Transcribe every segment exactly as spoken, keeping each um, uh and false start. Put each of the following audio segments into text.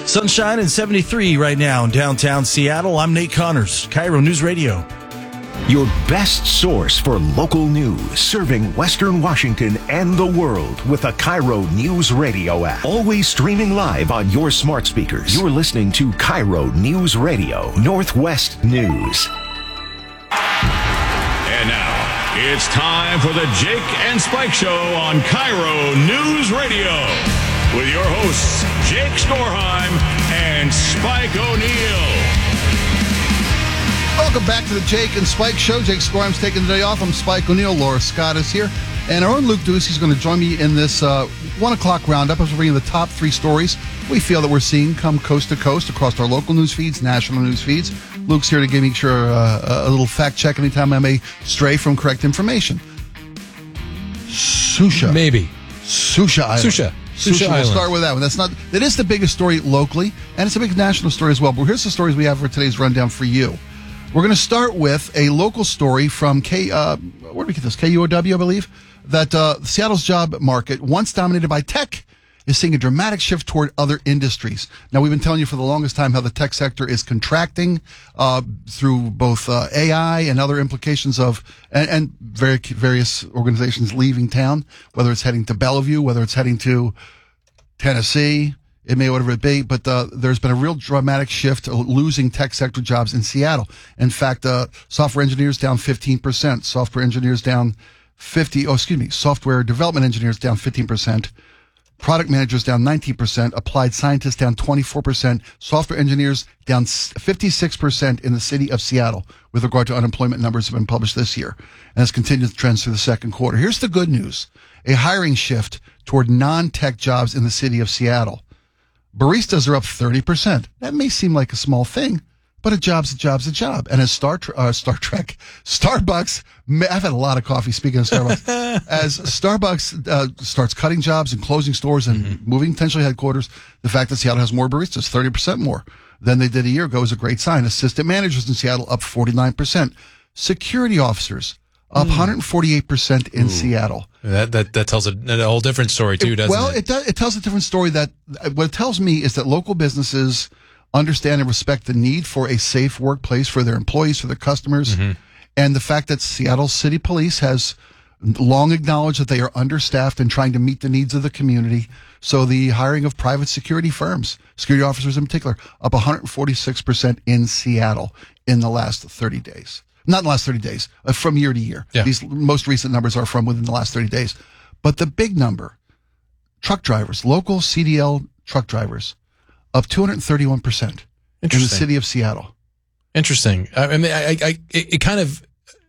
Sunshine and seventy-three right now in downtown Seattle. I'm Nate Connors, Cairo News Radio. Your best source for local news, serving Western Washington and the world with the Cairo News Radio app. Always streaming live on your smart speakers. You're listening to Cairo News Radio, Northwest News. And now, it's time for the Jake and Spike Show on Cairo News Radio. With your hosts, Jake Storheim and Spike O'Neill. Welcome back to the Jake and Spike Show. Jake Storheim's taking the day off. I'm Spike O'Neill. Laura Scott is here. And our own Luke Ducey is going to join me in this uh, one o'clock roundup as we're bringing the top three stories we feel that we're seeing come coast to coast across our local news feeds, national news feeds. Luke's here to give me sure uh, a little fact check anytime I may stray from correct information. Susha. Maybe. Susha Island. Susha. Susha, Susha we'll Island. start with that one. That's not, that is the biggest story locally, and it's a big national story as well. But here's the stories we have for today's rundown for you. We're going to start with a local story from K, uh, where did we get this? K U O W, I believe, that uh, Seattle's job market, once dominated by tech, is seeing a dramatic shift toward other industries. Now, we've been telling you for the longest time how the tech sector is contracting uh, through both uh, A I and other implications of, and, and very, various organizations leaving town, whether it's heading to Bellevue, whether it's heading to Tennessee, it may whatever it be, but uh, there's been a real dramatic shift, losing tech sector jobs in Seattle. In fact, uh, software engineers down fifteen percent, software engineers down fifty, oh, excuse me, software development engineers down fifteen percent, product managers down nineteen percent, applied scientists down twenty-four percent, software engineers down fifty-six percent in the city of Seattle with regard to unemployment numbers have been published this year. And has continued the trends through the second quarter. Here's the good news. A hiring shift toward non-tech jobs in the city of Seattle. Baristas are up thirty percent. That may seem like a small thing, but a job's a job's a job. And as Star, uh, Star Trek, Starbucks, I've had a lot of coffee, speaking of Starbucks, as Starbucks uh, starts cutting jobs and closing stores and mm-hmm. moving potentially headquarters, the fact that Seattle has more baristas, thirty percent more than they did a year ago, is a great sign. Assistant managers in Seattle up forty-nine percent. Security officers up mm. one hundred forty-eight percent in Ooh. Seattle. That that that tells a, a whole different story too, doesn't well, it? Well, it does, it tells a different story. That what it tells me is that local businesses understand and respect the need for a safe workplace for their employees, for their customers, mm-hmm. and the fact that Seattle City Police has long acknowledged that they are understaffed and trying to meet the needs of the community. So the hiring of private security firms, security officers in particular, up one hundred forty-six percent in Seattle in the last thirty days. Not in the last thirty days, uh, from year to year. Yeah. These most recent numbers are from within the last thirty days. But the big number, truck drivers, local C D L truck drivers, up two hundred thirty-one percent in the city of Seattle. Interesting. I mean, I, I, it, it kind of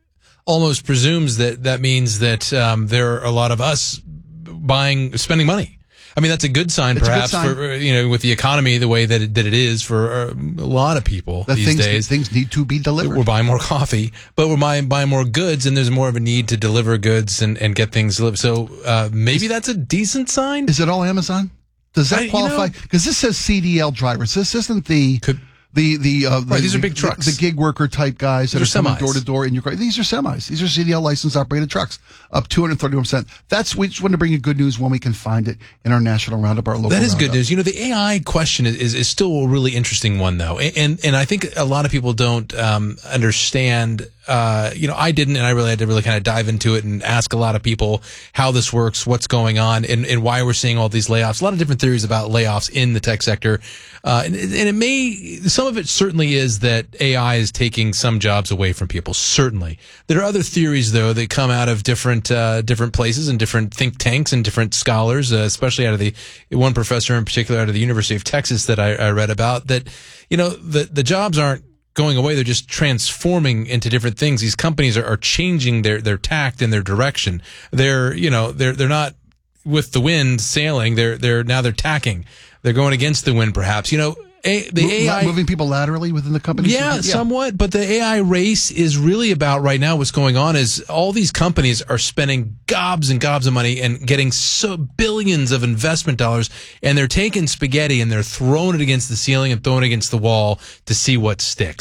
almost presumes that that means that um, there are a lot of us buying, spending money. I mean, that's a good sign, it's perhaps, good sign. for you know, with the economy the way that it, that it is for a lot of people that these things, days. Things need to be delivered. We're buying more coffee, but we're buying, buying more goods, and there's more of a need to deliver goods and, and get things delivered. So uh, maybe is, that's a decent sign. Is it all Amazon? Does that I, qualify? Because you know, this says C D L drivers. This isn't the... Could, The the, uh, the right, these the, are big trucks. The, the gig worker type guys these that are, are coming semis. door to door in your car. These are semis. These are C D L license operated trucks, up two hundred thirty-one percent. That's we just want to bring you good news when we can find it in our national roundup, our local. That is roundup. good news. You know, the A I question is, is is still a really interesting one, though, and and, and I think a lot of people don't um, understand. Uh, you know, I didn't, and I really had to really kind of dive into it and ask a lot of people how this works, what's going on, and, and why we're seeing all these layoffs. A lot of different theories about layoffs in the tech sector. Uh, and, and it may, some of it certainly is that A I is taking some jobs away from people. Certainly. There are other theories, though, that come out of different, uh, different places and different think tanks and different scholars, uh, especially out of the, one professor in particular out of the University of Texas that I, I read about, that, you know, the, the jobs aren't going away. They're just transforming into different things. These companies are, are changing their, their tact and their direction. They're, you know, they're, they're not with the wind sailing. They're, they're, now they're tacking. They're going against the wind, perhaps. You know, A, the Mo- A I moving people laterally within the company. Yeah, yeah, somewhat. But the A I race is really about right now. What's going on is all these companies are spending gobs and gobs of money and getting so billions of investment dollars, and they're taking spaghetti and they're throwing it against the ceiling and throwing it against the wall to see what sticks.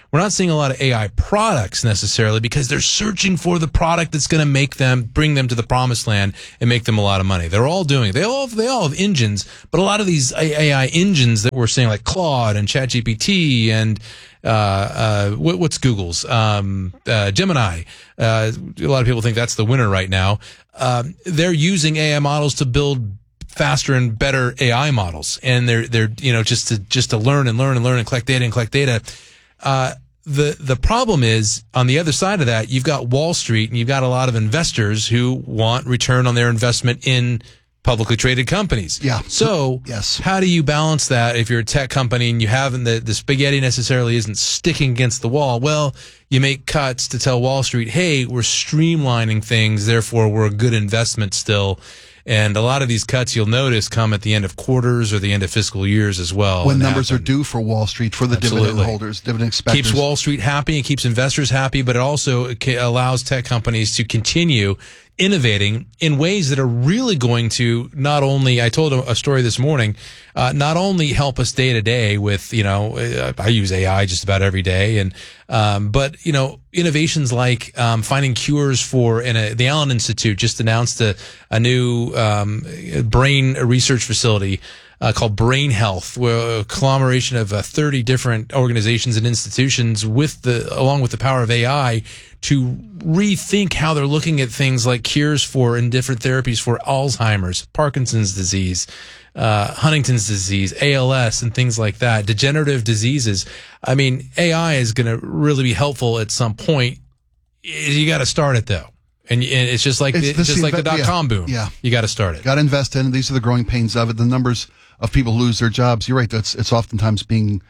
We're not seeing a lot of A I products necessarily because they're searching for the product that's going to make them, bring them to the promised land and make them a lot of money. They're all doing it. They all have, they all have engines, but a lot of these A I engines that we're seeing like Claude and ChatGPT and uh, uh, what, what's Google's, um, uh, Gemini. Uh, a lot of people think that's the winner right now. Um, they're using A I models to build faster and better A I models. And they're, they're, you know, just to, just to learn and learn and learn and collect data and collect data. Uh, the, the problem is on the other side of that, you've got Wall Street and you've got a lot of investors who want return on their investment in publicly traded companies. Yeah. So yes. How do you balance that if you're a tech company and you haven't, the, the spaghetti necessarily isn't sticking against the wall? Well, you make cuts to tell Wall Street, hey, we're streamlining things, therefore we're a good investment still. And a lot of these cuts you'll notice come at the end of quarters or the end of fiscal years as well. When numbers happen. Are due for Wall Street, for the Absolutely. dividend holders, dividend expectors. Keeps Wall Street happy, it keeps investors happy, but it also allows tech companies to continue innovating in ways that are really going to not only, I told a story this morning, uh, not only help us day to day with, you know, I use A I just about every day, and um, but, you know, innovations like um, finding cures for, and a, the Allen Institute just announced a, a new um, brain research facility Uh, called Brain Health, where a conglomeration of uh, thirty different organizations and institutions with the, along with the power of A I to rethink how they're looking at things like cures for and different therapies for Alzheimer's, Parkinson's disease, uh, Huntington's disease, A L S, and things like that, degenerative diseases. I mean, A I is going to really be helpful at some point. You got to start it though. And, and it's just like, it's, it's just like the dot-com yeah, boom. Yeah. You got to start it. Got to invest in it. These are the growing pains of it. The numbers of people who lose their jobs. You're right. That's, it's oftentimes being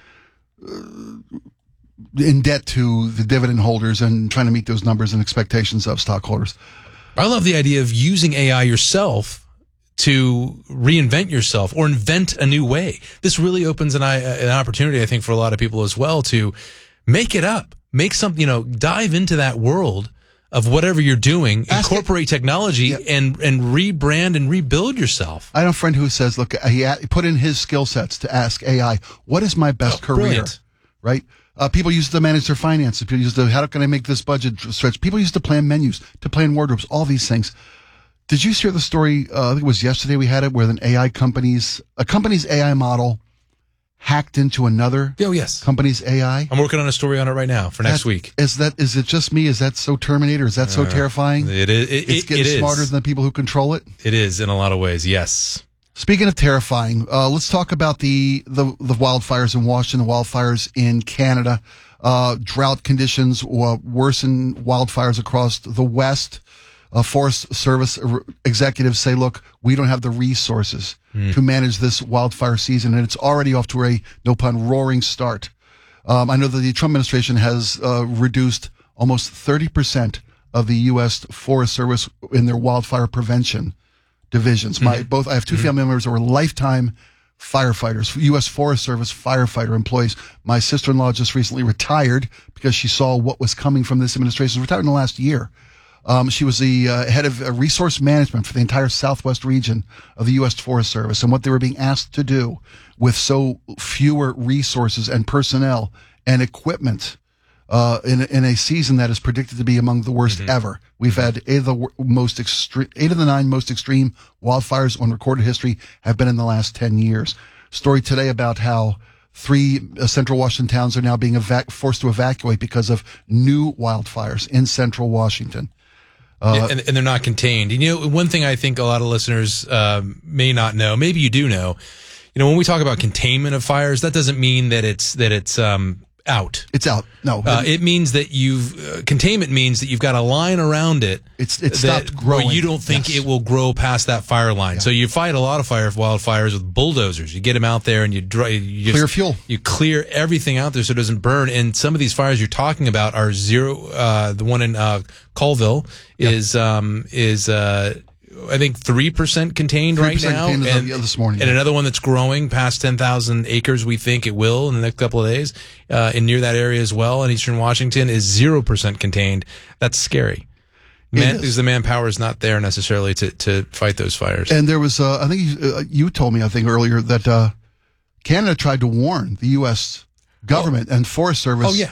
uh, in debt to the dividend holders and trying to meet those numbers and expectations of stockholders. I love the idea of using A I yourself to reinvent yourself or invent a new way. This really opens an, an opportunity, I think, for a lot of people as well to make it up, make something, you know, dive into that world of whatever you're doing, Ask incorporate it. technology yeah. and, and rebrand and rebuild yourself. I know a friend who says, look, he put in his skill sets to ask A I, what is my best oh, career? Brilliant. Right? Uh, people use it to manage their finances. People use it to, how can I make this budget stretch? People use it to plan menus, to plan wardrobes, all these things. Did you hear the story, uh, I think it was yesterday we had it, where an A I company's, a company's A I model hacked into another oh, yes. company's A I? I'm working on a story on it right now for next that, week. Is that, is it just me? Is that so Terminator? Is that so uh, terrifying? It is. It, it's getting it smarter is. than the people who control it? It is in a lot of ways, yes. Speaking of terrifying, uh, let's talk about the, the, the wildfires in Washington, the wildfires in Canada. Uh, drought conditions uh, worsen wildfires across the West. Uh, Forest Service executives say, look, we don't have the resources mm. to manage this wildfire season, and it's already off to a, no pun, roaring start. Um, I know that the Trump administration has uh, reduced almost thirty percent of the U S Forest Service in their wildfire prevention divisions. Mm-hmm. My both I have two mm-hmm. family members who are lifetime firefighters, U S Forest Service firefighter employees. My sister-in-law just recently retired because she saw what was coming from this administration. She retired in the last year. Um, she was the uh, head of uh, resource management for the entire Southwest region of the U S Forest Service, and what they were being asked to do with so fewer resources and personnel and equipment uh, in, in a season that is predicted to be among the worst mm-hmm. ever. We've had eight of the most extreme, eight of the nine most extreme wildfires on recorded history have been in the last ten years. Story today about how three uh, central Washington towns are now being evac- forced to evacuate because of new wildfires in central Washington. Uh, and, and they're not contained. And, you know, one thing I think a lot of listeners um, may not know, maybe you do know, you know, when we talk about containment of fires, that doesn't mean that it's that it's um, out. It's out. No, uh, it means that you've uh, containment means that you've got a line around it. It's it's stopped growing. Where you don't think yes. it will grow past that fire line. Yeah. So you fight a lot of fire wildfires with bulldozers. You get them out there and you dry, you clear just, fuel. You clear everything out there so it doesn't burn. And some of these fires you're talking about are zero. Uh, the one in uh, Colville yep. is um, is. Uh, I think three percent contained right now. Contained and, this morning. And yeah. another one that's growing past ten thousand acres, we think it will in the next couple of days, uh, and near that area as well in eastern Washington is zero percent contained. That's scary. Man, because the manpower is not there necessarily to, to fight those fires. And there was, uh, I think you, uh, you told me, I think earlier that, uh, Canada tried to warn the U S government oh. and Forest Service. Oh, yeah.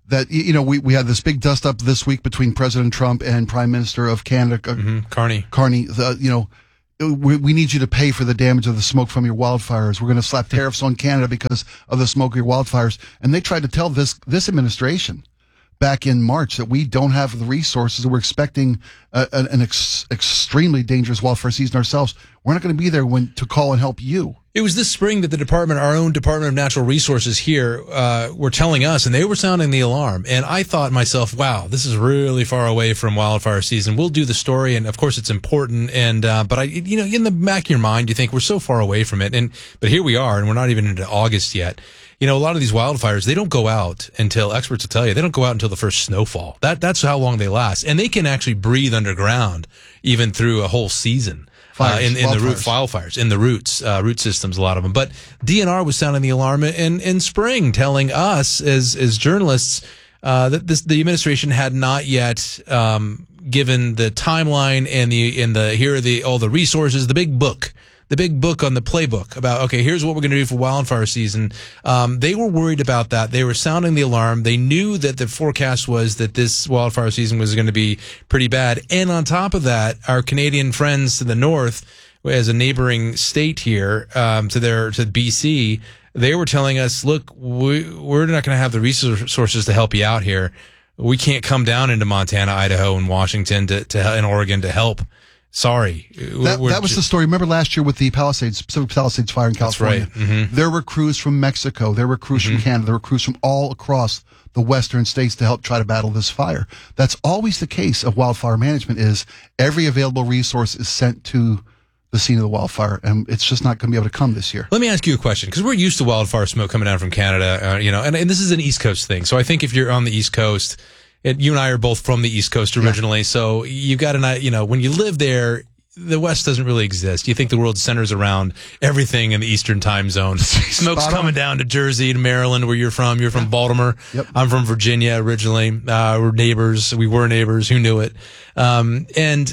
that, you know, we, we had this big dust up this week between President Trump and Prime Minister of Canada, mm-hmm. Carney. Carney, the, you know, we, we need you to pay for the damage of the smoke from your wildfires. We're going to slap tariffs on Canada because of the smoke of your wildfires. And they tried to tell this, this administration back in March that we don't have the resources. We're expecting a, an ex, extremely dangerous wildfire season ourselves. We're not going to be there when to call and help you. It was this spring that the department, our own Department of Natural Resources here, uh, were telling us, and they were sounding the alarm. And I thought to myself, wow, this is really far away from wildfire season. We'll do the story, and of course it's important. And uh, but I, you know, in the back of your mind, you think we're so far away from it. And but here we are, and we're not even into August yet. You know, a lot of these wildfires, they don't go out until, experts will tell you, they don't go out until the first snowfall. That that's how long they last, and they can actually breathe underground even through a whole season. Uh, in, in the root wildfires, in the roots, uh, root systems, a lot of them. But D N R was sounding the alarm in, in spring, telling us as, as journalists, uh, that this, the administration had not yet, um, given the timeline and the, and the, here are the, all the resources, the big book, the big book on the playbook about, okay, here's what we're going to do for wildfire season. Um, they were worried about that. They were sounding the alarm. They knew that the forecast was that this wildfire season was going to be pretty bad. And on top of that, our Canadian friends to the north, as a neighboring state here, um, to their, to B C, they were telling us, look, we, we're not going to have the resources to help you out here. We can't come down into Montana, Idaho, and Washington to, to, and Oregon to help. Sorry. That, that was just, the story. Remember last year with the Palisades, Pacific Palisades fire in California? That's right. Mm-hmm. There were crews from Mexico. There were crews mm-hmm. from Canada. There were crews from all across the western states to help try to battle this fire. That's always the case of wildfire management, is every available resource is sent to the scene of the wildfire, and it's just not going to be able to come this year. Let me ask you a question, because we're used to wildfire smoke coming down from Canada, uh, you know, and, and this is an East Coast thing. So I think if you're on the East Coast, and you and I are both from the East Coast originally, yeah. so you've got an, you know, when you live there, the West doesn't really exist. You think the world centers around everything in the Eastern time zone. Smoke's coming down to Jersey, to Maryland, where you're from. You're from yeah. Baltimore. Yep. I'm from Virginia originally. Uh, we're neighbors. We were neighbors. Who knew it? Um, and,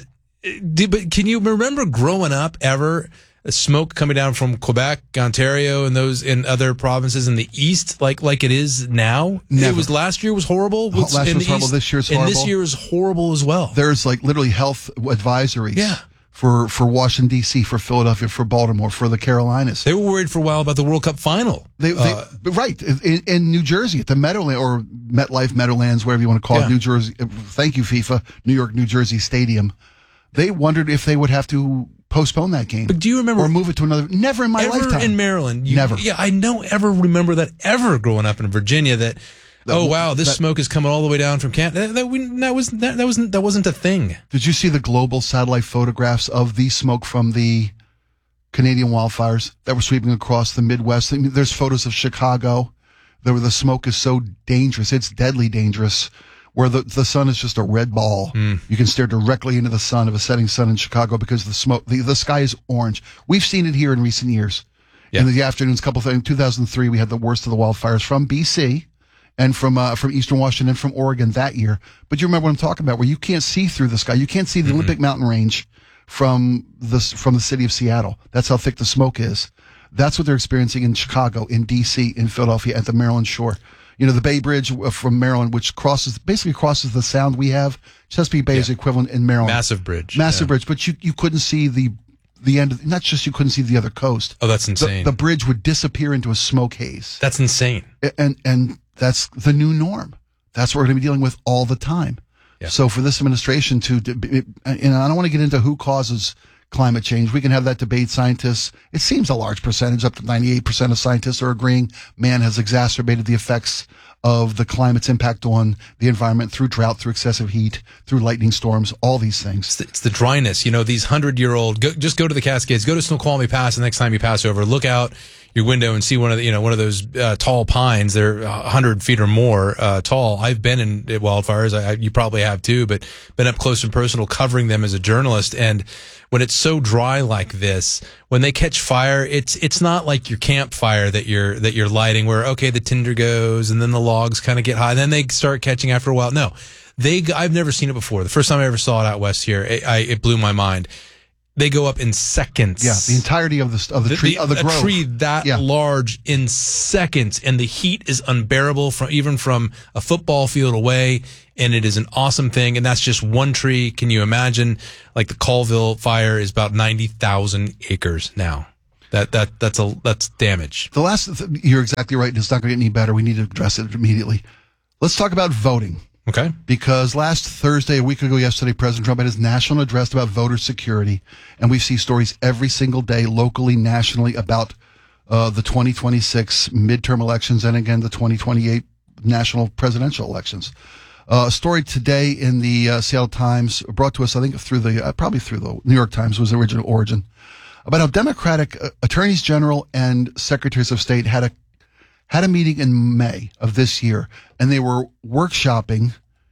but can you remember growing up ever smoke coming down from Quebec, Ontario, and those in other provinces in the East, like like it is now? Never. It was last year was horrible. Last year was horrible. East, this year's horrible. And this year is horrible as well. There's like literally health advisories. Yeah. For, for Washington, D C, for Philadelphia, for Baltimore, for the Carolinas. They were worried for a while about the World Cup final. They, they uh, right, in, in New Jersey, at the Meadowlands, or MetLife Meadowlands, whatever you want to call yeah. it, New Jersey. Thank you, FIFA, New York, New Jersey Stadium. They wondered if they would have to postpone that game. But do you remember? Or move it to another. Never in my ever lifetime. in Maryland. You, Never. Yeah, I don't ever remember that ever growing up in Virginia that, that oh, wow, this that, smoke is coming all the way down from Canada. That, that, we, that, was, that, that, wasn't, that wasn't a thing. Did you see the global satellite photographs of the smoke from the Canadian wildfires that were sweeping across the Midwest? I mean, there's photos of Chicago where the smoke is so dangerous. It's deadly dangerous, where the, the sun is just a red ball. Mm. You can stare directly into the sun of a setting sun in Chicago because the smoke, the, the sky is orange. We've seen it here in recent years. Yeah. In the afternoons, couple of, in two thousand three, we had the worst of the wildfires from B C and from uh, from Eastern Washington and from Oregon that year. But you remember what I'm talking about, where you can't see through the sky. You can't see the mm-hmm. Olympic Mountain Range from the, from the city of Seattle. That's how thick the smoke is. That's what they're experiencing in Chicago, in D C, in Philadelphia, at the Maryland shore. You know, the Bay Bridge from Maryland, which crosses, basically crosses the sound we have. Chesapeake Bay yeah. is the equivalent in Maryland. Massive bridge. Massive yeah. bridge. But you, you couldn't see the, the end of, not just you couldn't see the other coast. Oh, that's insane. The, the bridge would disappear into a smoke haze. That's insane. And, and that's the new norm. That's what we're going to be dealing with all the time. Yeah. So for this administration to, and I don't want to get into who causes climate change. We can have that debate. Scientists, it seems a large percentage, up to ninety-eight percent of scientists are agreeing man has exacerbated the effects of the climate's impact on the environment through drought, through excessive heat, through lightning storms, all these things. It's the, it's the dryness. You know, these hundred-year-old, go, just go to the Cascades, go to Snoqualmie Pass the next time you pass over, look out your window and see one of the, you know, one of those uh, tall pines. They're a hundred feet or more uh, tall. I've been in wildfires. I, I, you probably have too, but been up close and personal covering them as a journalist. And when it's so dry like this, when they catch fire, it's it's not like your campfire that you're that you're lighting, where okay, the tinder goes and then the logs kind of get high, then they start catching after a while. No, they I've never seen it before. The first time I ever saw it out west here, it, I, it blew my mind. they go up in seconds. Yeah, the entirety of the of the, the tree the, of the grove. A tree that yeah. large in seconds, and the heat is unbearable from even from a football field away. And it is an awesome thing, and that's just one tree. Can you imagine? Like the Colville fire is about ninety thousand acres now. That that that's a that's damage. The last, th- you're exactly right. It's not going to get any better. We need to address it immediately. Let's talk about voting. Okay. Because last Thursday, a week ago yesterday, President Trump had his national address about voter security, and we see stories every single day, locally, nationally, about uh, the twenty twenty-six midterm elections and again the twenty twenty-eight national presidential elections. Uh, a story today in the uh, Seattle Times, brought to us, I think, through the uh, probably through the New York Times, was the original origin, about how Democratic uh, attorneys general and secretaries of state had a had a meeting in May of this year, and they were workshopping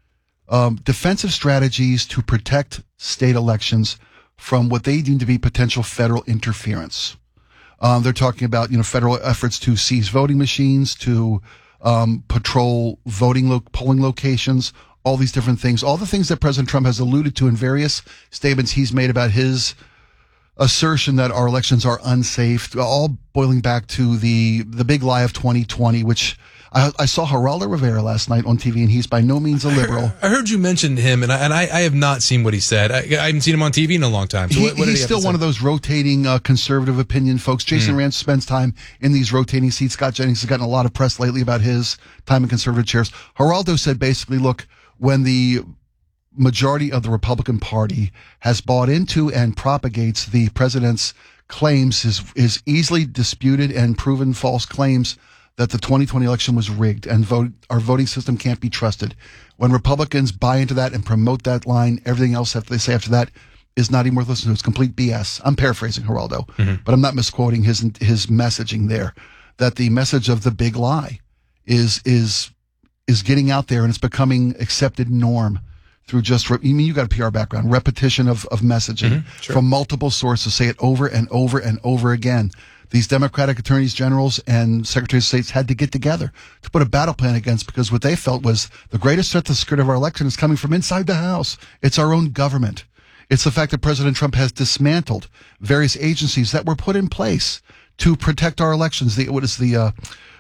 um, defensive strategies to protect state elections from what they deem to be potential federal interference. Um, they're talking about, you know, federal efforts to seize voting machines, to um, patrol voting lo- polling locations, all these different things, all the things that President Trump has alluded to in various statements he's made about his assertion that our elections are unsafe, all boiling back to the the big lie of twenty twenty, which I, I saw Geraldo Rivera last night on T V, and he's by no means a liberal. I heard you mention him, and I, and I, I have not seen what he said. I, I haven't seen him on T V in a long time. So he, what, what he's did he still one of those rotating uh, conservative opinion folks. Jason mm. Ranch spends time in these rotating seats. Scott Jennings has gotten a lot of press lately about his time in conservative chairs. Geraldo said basically, look, when the majority of the Republican Party has bought into and propagates the president's claims, his, his easily disputed and proven false claims that the twenty twenty election was rigged and vote, our voting system can't be trusted. When Republicans buy into that and promote that line, everything else that they say after that is not even worth listening to. It's complete B S. I'm paraphrasing Geraldo, mm-hmm. but I'm not misquoting his his messaging there. That the message of the big lie is is is getting out there, and it's becoming accepted norm through just, I mean, you got a P R background, repetition of, of messaging mm-hmm, sure. from multiple sources, say it over and over and over again. These Democratic attorneys generals and secretaries of states had to get together to put a battle plan against, because what they felt was the greatest threat to the security of our election is coming from inside the House. It's our own government. It's the fact that President Trump has dismantled various agencies that were put in place to protect our elections. The, what is the, uh,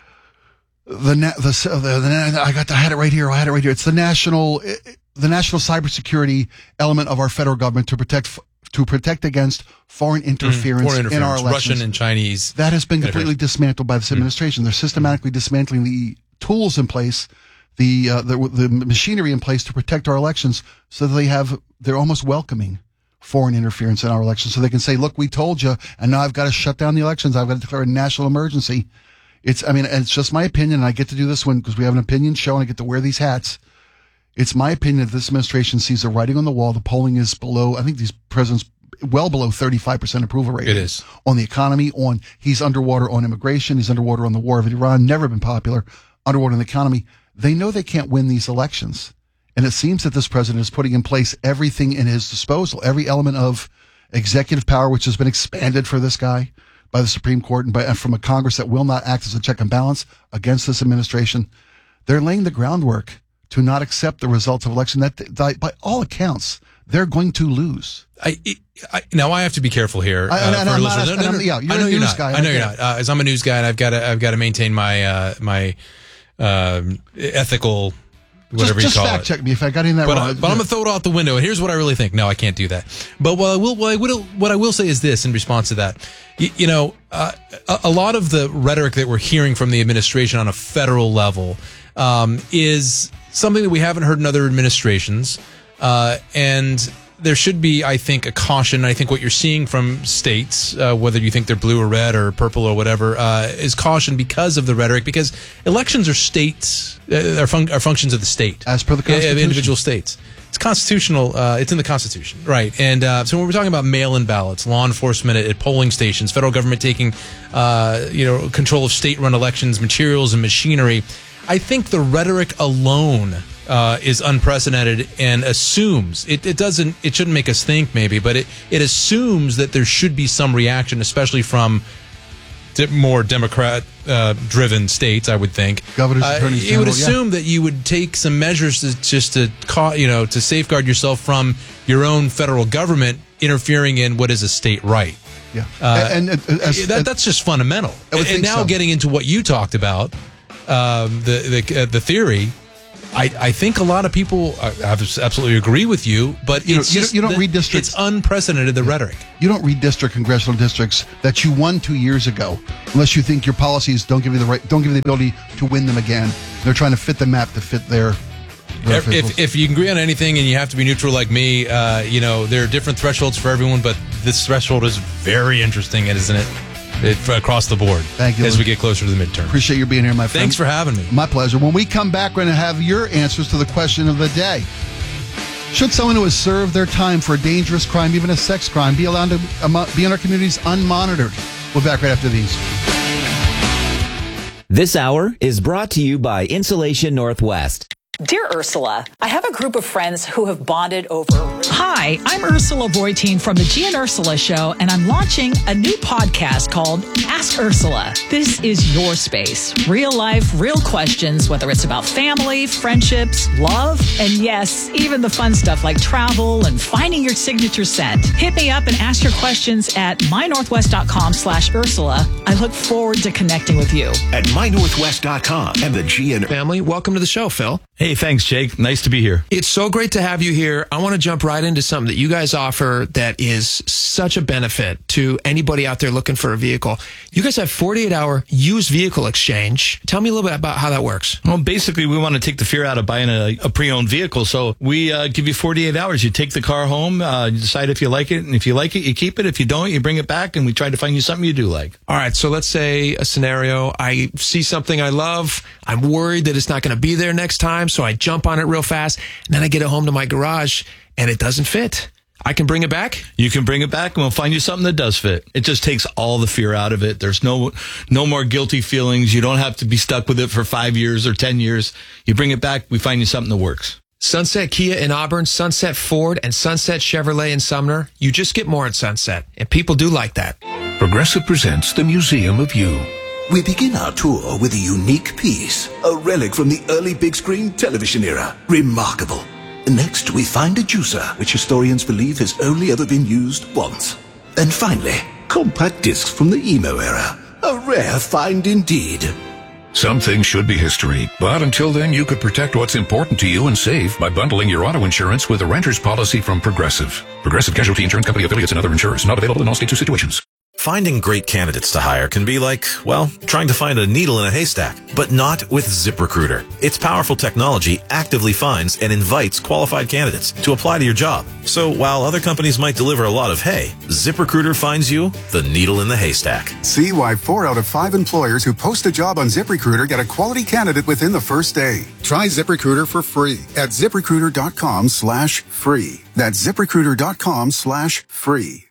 the, the, the, the, I got, I had it right here. I had it right here. It's the national, the national cybersecurity element of our federal government to protect, to protect against foreign interference, mm, foreign interference in our elections. Russian and Chinese. That has been completely dismantled by this administration. Mm. They're systematically dismantling the tools in place, the, uh, the the machinery in place to protect our elections, so that they have, they're almost welcoming foreign interference in our elections, so they can say, look, we told you, and now I've got to shut down the elections. I've got to declare a national emergency. It's, I mean, it's just my opinion, and I get to do this one because we have an opinion show and I get to wear these hats. It's my opinion that this administration sees the writing on the wall. The polling is below, I think these presidents well below thirty-five percent approval rating. It is. On the economy, on, he's underwater on immigration, he's underwater on the war of Iran, never been popular, underwater on the economy. They know they can't win these elections. And it seems that this president is putting in place everything in his disposal, every element of executive power, which has been expanded for this guy by the Supreme Court and, by, and from a Congress that will not act as a check and balance against this administration. They're laying the groundwork to not accept the results of election that, that by all accounts, they're going to lose. I, I, now I have to be careful here. I, and, uh, and for I'm listeners. not, No, no, and no, I'm, yeah, you're I know a you're news not. guy. I know you're not. Uh, as I'm a news guy, and I've got to, I've got to maintain my, uh, my, um, ethical, whatever just, just you call fact it. check me if I got any of that but, wrong. I, but I'm gonna throw it out the window. And here's what I really think. No, I can't do that. But what I will, what I will, what I will say is this in response to that. You, you know, uh, a, a lot of the rhetoric that we're hearing from the administration on a federal level um, is something that we haven't heard in other administrations, uh, and there should be, I think, a caution. I think what you're seeing from states, uh, whether you think they're blue or red or purple or whatever, uh, is caution because of the rhetoric. Because elections are states, uh, are, fun- are functions of the state, as per the Yeah, Constitution. individual states. It's constitutional. Uh, it's in the Constitution, right? And uh, so when we're talking about mail-in ballots, law enforcement at, at polling stations, federal government taking, uh, you know, control of state-run elections, materials and machinery, I think the rhetoric alone uh, is unprecedented and assumes it, it doesn't. It shouldn't make us think, maybe, but it it assumes that there should be some reaction, especially from de- more Democrat-driven uh, states. I would think governors, uh, attorneys you general, would assume yeah. that you would take some measures to, just to ca- you know to safeguard yourself from your own federal government interfering in what is a state right. Yeah, Uh, and, and, and as, that, that's just fundamental. I would And, and think now so. getting into what you talked about, um, the the uh, the theory. I, I think a lot of people uh, absolutely agree with you, but You it's don't- you just don't- you don't the- read districts- It's unprecedented, the rhetoric. you don't redistrict congressional districts that you won two years ago unless you think your policies don't give you the right, don't give you the ability to win them again. They're trying to fit the map to fit their. their If, officials. if, if you can agree on anything and you have to be neutral like me, uh, you know, there are different thresholds for everyone, but this threshold is very interesting, isn't it? It, across the board. Thank you. As we get closer to the midterm. Appreciate you being here, my friend. Thanks for having me. My pleasure. When we come back, we're going to have your answers to the question of the day. Should someone who has served their time for a dangerous crime, even a sex crime, be allowed to um, be in our communities unmonitored? We'll be back right after these. This hour is brought to you by Insulation Northwest. Dear Ursula, I have a group of friends who have bonded over... Hi, I'm Ursula Voitin from the G and Ursula Show, and I'm launching a new podcast called Ask Ursula. This is your space. Real life, real questions, whether it's about family, friendships, love, and yes, even the fun stuff like travel and finding your signature scent. Hit me up and ask your questions at mynorthwest.com slash Ursula. I look forward to connecting with you. At my northwest dot com and the G N Family, welcome to the show, Phil. Hey, thanks, Jake. Nice to be here. It's so great to have you here. I want to jump right into something that you guys offer that is such a benefit to anybody out there looking for a vehicle. You guys have forty-eight hour used vehicle exchange. Tell me a little bit about how that works. Well, basically, we want to take the fear out of buying a, a pre-owned vehicle. So we uh, give you forty-eight hours. You take the car home, uh, you decide if you like it. And if you like it, you keep it. If you don't, you bring it back. And we try to find you something you do like. All right, so let's say a scenario. I see something I love. I'm worried that it's not going to be there next time, so I jump on it real fast. And then I get it home to my garage, and it doesn't fit. I can bring it back? You can bring it back, and we'll find you something that does fit. It just takes all the fear out of it. There's no no more guilty feelings. You don't have to be stuck with it for five years or ten years. You bring it back, we find you something that works. Sunset Kia in Auburn, Sunset Ford, and Sunset Chevrolet in Sumner. You just get more at Sunset, and people do like that. Progressive presents the Museum of You. We begin our tour with a unique piece, a relic from the early big screen television era. Remarkable. Next, we find a juicer, which historians believe has only ever been used once. And finally, compact discs from the emo era. A rare find indeed. Some things should be history, but until then, you could protect what's important to you and save by bundling your auto insurance with a renter's policy from Progressive. Progressive Casualty Insurance Company affiliates and other insurers. Not available in all states or situations. Finding great candidates to hire can be like, well, trying to find a needle in a haystack, but not with ZipRecruiter. Its powerful technology actively finds and invites qualified candidates to apply to your job. So while other companies might deliver a lot of hay, ZipRecruiter finds you the needle in the haystack. See why four out of five employers who post a job on ZipRecruiter get a quality candidate within the first day. Try ZipRecruiter for free at ZipRecruiter.com slash free. That's ZipRecruiter.com slash free.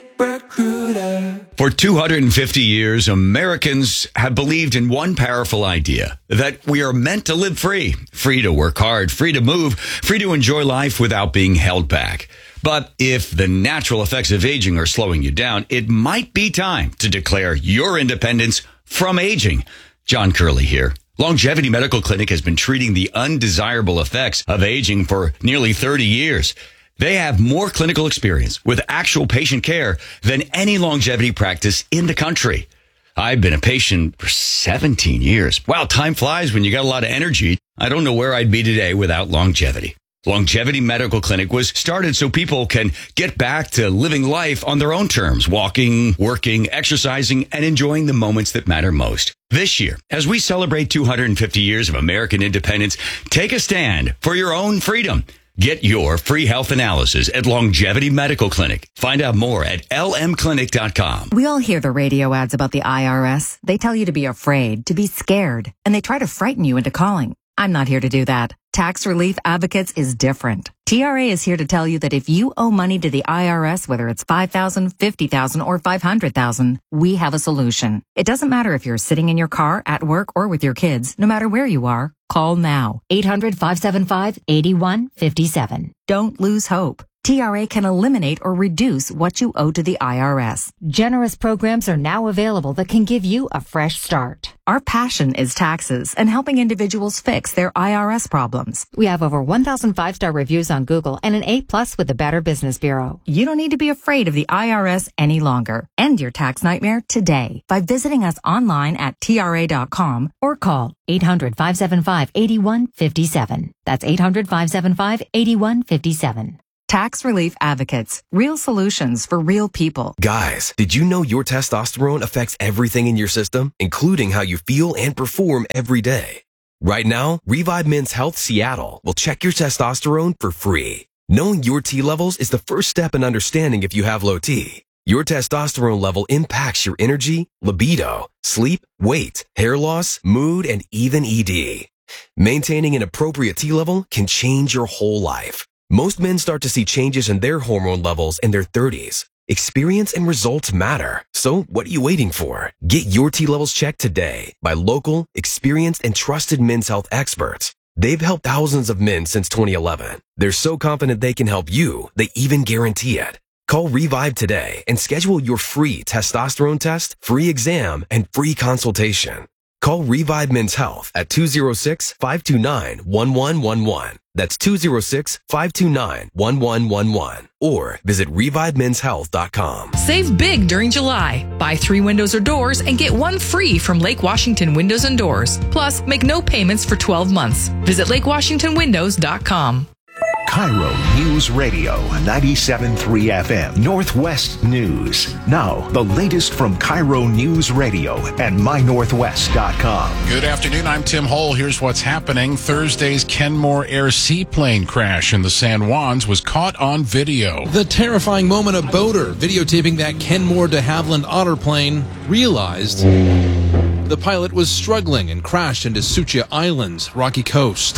ZipRecruiter. For two hundred fifty years, Americans have believed in one powerful idea, that we are meant to live free, free to work hard, free to move, free to enjoy life without being held back. But if the natural effects of aging are slowing you down, it might be time to declare your independence from aging. John Curley here. Longevity Medical Clinic has been treating the undesirable effects of aging for nearly thirty years. They have more clinical experience with actual patient care than any longevity practice in the country. I've been a patient for seventeen years. Wow, time flies when you got a lot of energy. I don't know where I'd be today without longevity. Longevity Medical Clinic was started so people can get back to living life on their own terms, walking, working, exercising, and enjoying the moments that matter most. This year, as we celebrate two hundred fifty years of American independence, take a stand for your own freedom. Get your free health analysis at Longevity Medical Clinic. Find out more at L M clinic dot com. We all hear the radio ads about the I R S. They tell you to be afraid, to be scared, and they try to frighten you into calling. I'm not here to do that. Tax Relief Advocates is different. T R A is here to tell you that if you owe money to the I R S, whether it's five thousand dollars, fifty thousand dollars, or five hundred thousand dollars, we have a solution. It doesn't matter if you're sitting in your car, at work, or with your kids. No matter where you are, call now. eight hundred, five seven five, eight one five seven. Don't lose hope. T R A can eliminate or reduce what you owe to the I R S. Generous programs are now available that can give you a fresh start. Our passion is taxes and helping individuals fix their I R S problems. We have over one thousand five-star reviews on Google and an A plus with the Better Business Bureau. You don't need to be afraid of the I R S any longer. End your tax nightmare today by visiting us online at T R A dot com or call eight hundred, five seven five, eight one five seven. That's eight hundred, five seven five, eight one five seven. Tax Relief Advocates. Real solutions for real people. Guys, did you know your testosterone affects everything in your system, including how you feel and perform every day? Right now, Revive Men's Health Seattle will check your testosterone for free. Knowing your T levels is the first step in understanding if you have low T. Your testosterone level impacts your energy, libido, sleep, weight, hair loss, mood, and even E D. Maintaining an appropriate T level can change your whole life. Most men start to see changes in their hormone levels in their thirties. Experience and results matter. So what are you waiting for? Get your T levels checked today by local, experienced, and trusted men's health experts. They've helped thousands of men since twenty eleven. They're so confident they can help you, they even guarantee it. Call Revive today and schedule your free testosterone test, free exam, and free consultation. Call Revive Men's Health at two oh six, five two nine, one one one one. That's two oh six, five two nine, one one one one. Or visit revive men's health dot com. Save big during July. Buy three windows or doors and get one free from Lake Washington Windows and Doors. Plus, make no payments for twelve months. Visit lake washington windows dot com. Cairo News Radio, ninety-seven point three F M, Northwest News. Now, the latest from Cairo News Radio and my northwest dot com. Good afternoon, I'm Tim Hull. Here's what's happening. Thursday's Kenmore Air seaplane crash in the San Juans was caught on video. The terrifying moment a boater videotaping that Kenmore de Havilland Otter plane realized the pilot was struggling and crashed into Sucia Island's rocky coast.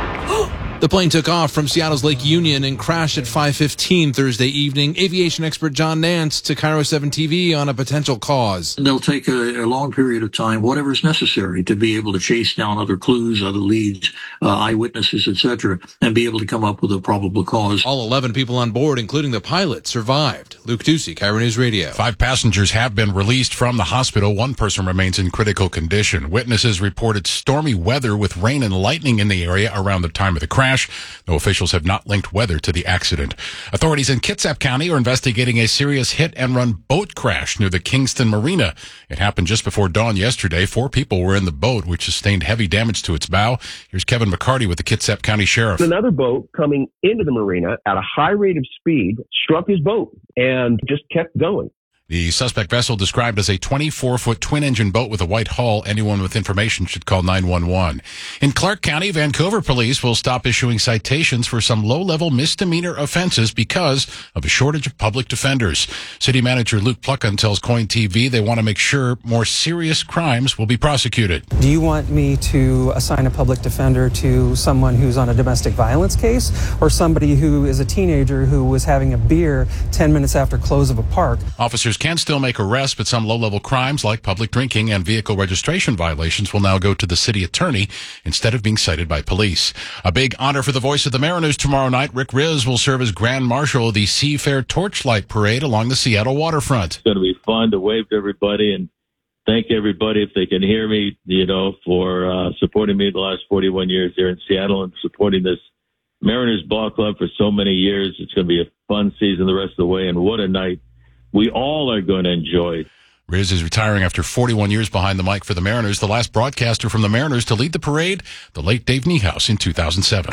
The plane took off from Seattle's Lake Union and crashed at five fifteen Thursday evening. Aviation expert John Nance to Cairo seven T V on a potential cause. They'll take a, a long period of time, whatever is necessary, to be able to chase down other clues, other leads, uh, eyewitnesses, et cetera, and be able to come up with a probable cause. All eleven people on board, including the pilot, survived. Luke Ducey, Cairo News Radio. Five passengers have been released from the hospital. One person remains in critical condition. Witnesses reported stormy weather with rain and lightning in the area around the time of the crash. No officials have not linked weather to the accident. Authorities in Kitsap County are investigating a serious hit-and-run boat crash near the Kingston Marina. It happened just before dawn yesterday. Four people were in the boat, which sustained heavy damage to its bow. Here's Kevin McCarty with the Kitsap County Sheriff. Another boat coming into the marina at a high rate of speed struck his boat and just kept going. The suspect vessel described as a twenty-four foot twin-engine boat with a white hull. Anyone with information should call nine one one. In Clark County, Vancouver police will stop issuing citations for some low-level misdemeanor offenses because of a shortage of public defenders. City Manager Luke Pluckan tells Coin T V they want to make sure more serious crimes will be prosecuted. Do you want me to assign a public defender to someone who's on a domestic violence case or somebody who is a teenager who was having a beer ten minutes after close of a park? Officers can still make arrests, but some low-level crimes like public drinking and vehicle registration violations will now go to the city attorney instead of being cited by police. A big honor for the voice of the Mariners tomorrow night. Rick Riz will serve as Grand Marshal of the Seafair Torchlight Parade along the Seattle waterfront. It's going to be fun to wave to everybody and thank everybody, if they can hear me, you know, for uh, supporting me the last forty-one years here in Seattle and supporting this Mariners ball club for so many years. It's going to be a fun season the rest of the way, and what a night we all are going to enjoy. Riz is retiring after forty-one years behind the mic for the Mariners. The last broadcaster from the Mariners to lead the parade, the late Dave Niehaus in two thousand seven.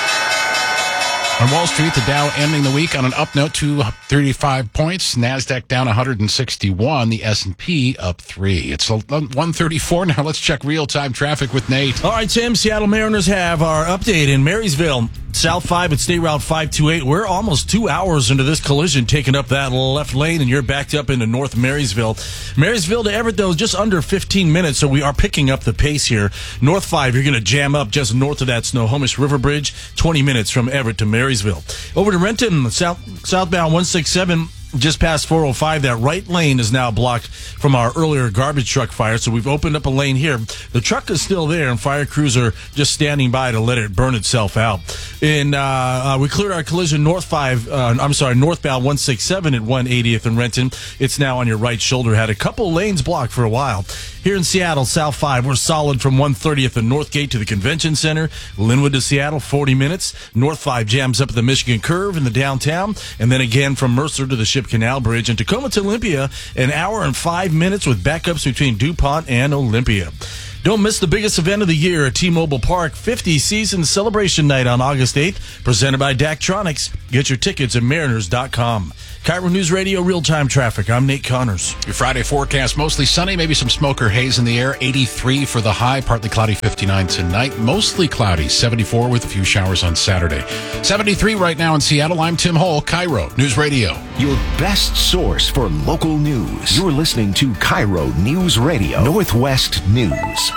On Wall Street, the Dow ending the week on an up note, two hundred thirty-five points. NASDAQ down one hundred sixty-one. The S and P up three. It's one thirty-four. Now let's check real-time traffic with Nate. All right, Tim. Seattle Mariners have our update in Marysville. South five at State Route five two eight. We're almost two hours into this collision, taking up that left lane, and you're backed up into North Marysville. Marysville to Everett, though, just under fifteen minutes, so we are picking up the pace here. North five, you're going to jam up just north of that Snohomish River Bridge, twenty minutes from Everett to Marysville. Over to Renton, south, southbound one sixty-seven. just past four oh five. That right lane is now blocked from our earlier garbage truck fire, so we've opened up a lane here. The truck is still there, and fire crews are just standing by to let it burn itself out. And uh, uh, we cleared our collision north five. Uh, I'm sorry, northbound one sixty-seven at one eightieth and Renton. It's now on your right shoulder. Had a couple lanes blocked for a while. Here in Seattle, South five, we're solid from one thirtieth and Northgate to the Convention Center. Linwood to Seattle, forty minutes. North five jams up at the Michigan Curve in the downtown. And then again from Mercer to the Ship Canal Bridge. And Tacoma to Olympia, an hour and five minutes with backups between DuPont and Olympia. Don't miss the biggest event of the year at T-Mobile Park, fifty season celebration night on August eighth, presented by Daktronics. Get your tickets at mariners dot com. Cairo News Radio real-time traffic. I'm Nate Connors. Your Friday forecast, mostly sunny, maybe some smoke or haze in the air. eighty-three for the high, partly cloudy, fifty-nine tonight. Mostly cloudy, seventy-four with a few showers on Saturday. seventy-three right now in Seattle. I'm Tim Hole, Cairo News Radio. Your best source for local news. You're listening to Cairo News Radio, Northwest News.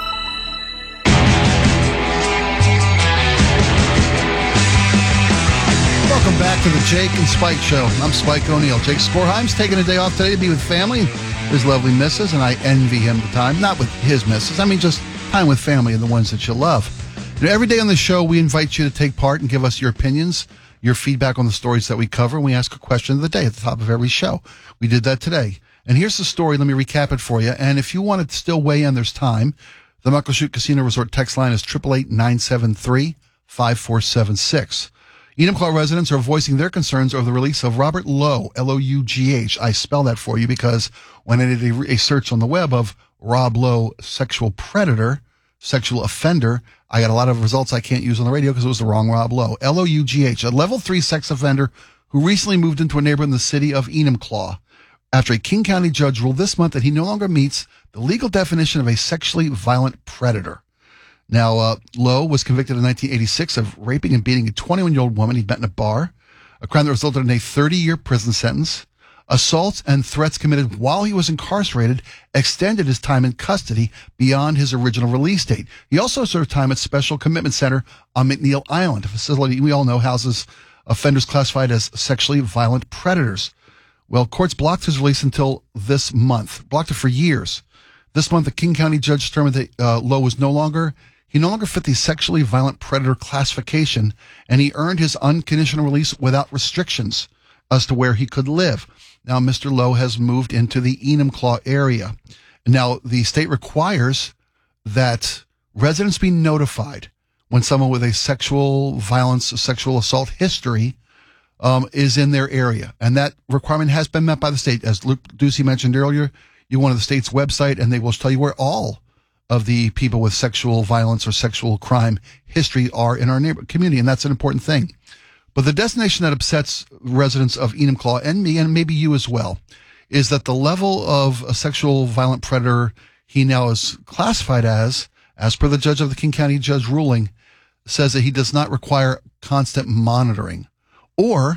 Welcome back to the Jake and Spike Show. I'm Spike O'Neill. Jake Skorheim's taking a day off today to be with family, his lovely missus, and I envy him the time. Not with his missus, I mean just time with family and the ones that you love. You know, every day on the show, we invite you to take part and give us your opinions, your feedback on the stories that we cover, and we ask a question of the day at the top of every show. We did that today. And here's the story. Let me recap it for you. And if you want to still weigh in, there's time. The Muckleshoot Casino Resort text line is eight eight eight, nine seven three, five four seven six. Enumclaw residents are voicing their concerns over the release of Robert Lowe, L O U G H. I spell that for you because when I did a, a search on the web of Rob Lowe, sexual predator, sexual offender, I got a lot of results I can't use on the radio because it was the wrong Rob Lowe. L O U G H, a level three sex offender who recently moved into a neighborhood in the city of Enumclaw after a King County judge ruled this month that he no longer meets the legal definition of a sexually violent predator. Now, uh, Lowe was convicted in nineteen eighty-six of raping and beating a twenty-one-year-old woman he'd met in a bar, a crime that resulted in a thirty-year prison sentence. Assaults and threats committed while he was incarcerated extended his time in custody beyond his original release date. He also served time at Special Commitment Center on McNeil Island, a facility we all know houses offenders classified as sexually violent predators. Well, courts blocked his release until this month, blocked it for years. This month, the King County judge determined that uh, Lowe was no longer He no longer fit the sexually violent predator classification, and he earned his unconditional release without restrictions as to where he could live. Now, Mister Lowe has moved into the Enumclaw area. Now, the state requires that residents be notified when someone with a sexual violence, sexual assault history um, is in their area. And that requirement has been met by the state. As Luke Ducey mentioned earlier, you go on the state's website, and they will tell you where all of the people with sexual violence or sexual crime history are in our neighborhood community, and that's an important thing. But the destination that upsets residents of Enumclaw and me, and maybe you as well, is that the level of a sexual violent predator he now is classified as, as per the judge of the King County judge ruling, says that he does not require constant monitoring or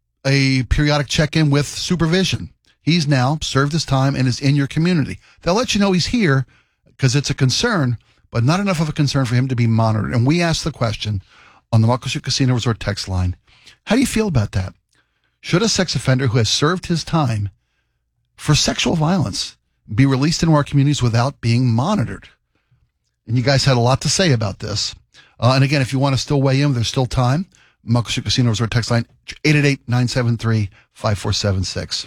a periodic check-in with supervision. He's now served his time and is in your community. They'll let you know he's here, because it's a concern, but not enough of a concern for him to be monitored. And we asked the question on the Muckleshoot Casino Resort text line, how do you feel about that? Should a sex offender who has served his time for sexual violence be released into our communities without being monitored? And you guys had a lot to say about this. Uh, and again, if you want to still weigh in, there's still time. Muckleshoot Casino Resort text line, eight eight eight, nine seven three, five four seven six.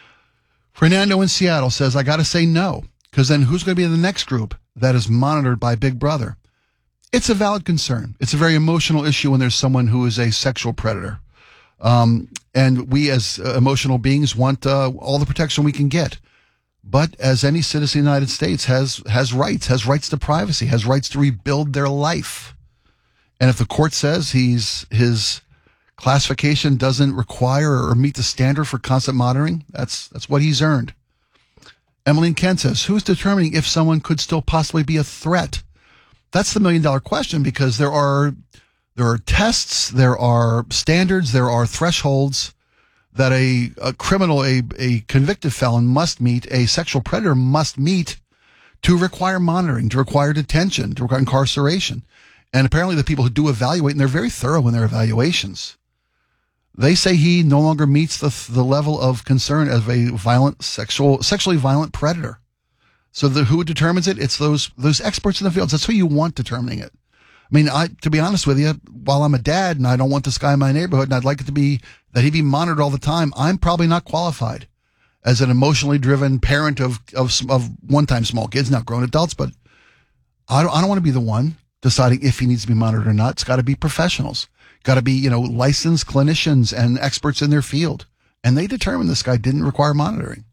Fernando in Seattle says, I got to say no. Because then who's going to be in the next group that is monitored by Big Brother? It's a valid concern. It's a very emotional issue when there's someone who is a sexual predator. Um, and we as uh, emotional beings want uh, all the protection we can get. But as any citizen of the United States has, has rights, has rights to privacy, has rights to rebuild their life. And if the court says he's his classification doesn't require or meet the standard for constant monitoring, that's that's what he's earned. Emmeline Kent says, who's determining if someone could still possibly be a threat? That's the million dollar question, because there are there are tests, there are standards, there are thresholds that a, a criminal, a, a convicted felon must meet, a sexual predator must meet to require monitoring, to require detention, to require incarceration. And apparently the people who do evaluate, and they're very thorough in their evaluations, They say he no longer meets the the level of concern as a violent sexual sexually violent predator. So the who determines it? It's those those experts in the fields. That's who you want determining it. I mean, I to be honest with you, while I'm a dad and I don't want this guy in my neighborhood and I'd like it to be that he be monitored all the time, I'm probably not qualified as an emotionally driven parent of of of one time small kids, not grown adults. But I don't I don't want to be the one deciding if he needs to be monitored or not. It's got to be professionals. Got to be, you know, licensed clinicians and experts in their field. And they determined this guy didn't require monitoring.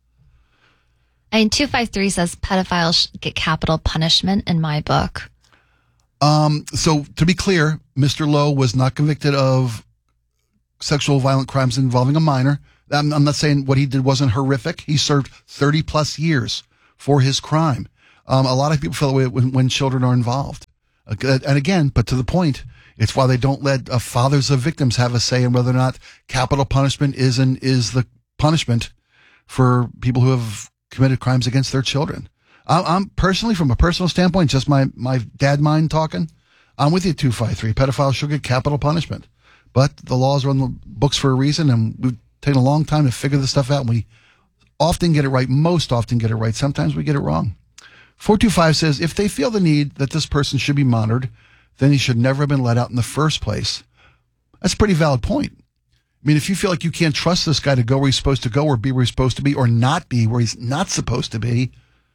And two five three says pedophiles get capital punishment in my book. Um, so to be clear, Mister Lowe was not convicted of sexual violent crimes involving a minor. I'm, I'm not saying what he did wasn't horrific. He served thirty plus years for his crime. Um, a lot of people feel that way when, when children are involved. Uh, and again, but to the point, it's why they don't let uh, fathers of victims have a say in whether or not capital punishment is an, is the punishment for people who have committed crimes against their children. I'm, I'm personally, from a personal standpoint, just my, my dad mind talking, I'm with you, two five three. Pedophiles should get capital punishment. But the laws are on the books for a reason, and we've taken a long time to figure this stuff out. And we often get it right, most often get it right. Sometimes we get it wrong. four two five says, if they feel the need that this person should be monitored, then he should never have been let out in the first place. That's a pretty valid point. I mean, if you feel like you can't trust this guy to go where he's supposed to go or be where he's supposed to be or not be where he's not supposed to be,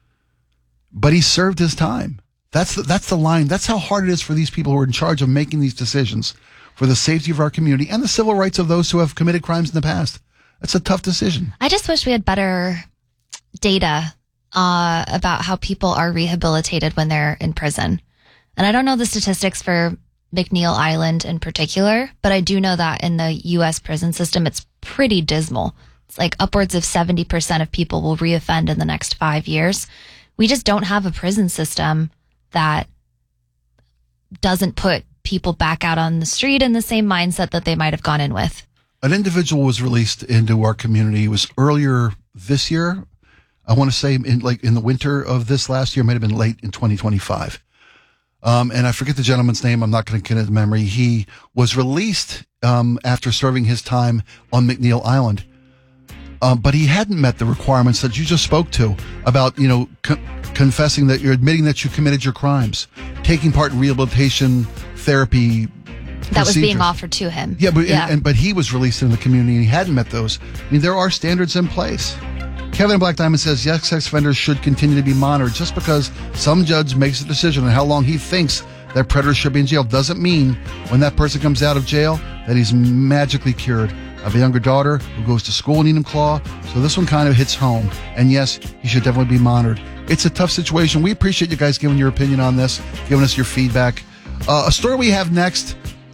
but he served his time. That's the, that's the line. That's how hard it is for these people who are in charge of making these decisions for the safety of our community and the civil rights of those who have committed crimes in the past. That's a tough decision. I just wish we had better data uh, about how people are rehabilitated when they're in prison. And I don't know the statistics for McNeil Island in particular, but I do know that in the U S prison system, it's pretty dismal. It's like upwards of seventy percent of people will reoffend in the next five years. We just don't have a prison system that doesn't put people back out on the street in the same mindset that they might have gone in with. An individual was released into our community. It was earlier this year. I want to say in like in the winter of this last year, might have been late in twenty twenty-five. Um, and I forget the gentleman's name. I'm not going to commit to memory. He was released um, after serving his time on McNeil Island. Um, but he hadn't met the requirements that you just spoke to about, you know, co- confessing that you're admitting that you committed your crimes, taking part in rehabilitation therapy. That was being offered to him. Yeah, but yeah. And, and but he was released in the community and he hadn't met those. I mean, there are standards in place. Kevin in Black Diamond says, yes, sex offenders should continue to be monitored. Just because some judge makes a decision on how long he thinks that predators should be in jail doesn't mean when that person comes out of jail that he's magically cured. I have a younger daughter who goes to school in Enumclaw, so this one kind of hits home. And yes, he should definitely be monitored. It's a tough situation. We appreciate you guys giving your opinion on this, giving us your feedback. Uh, a story we have next.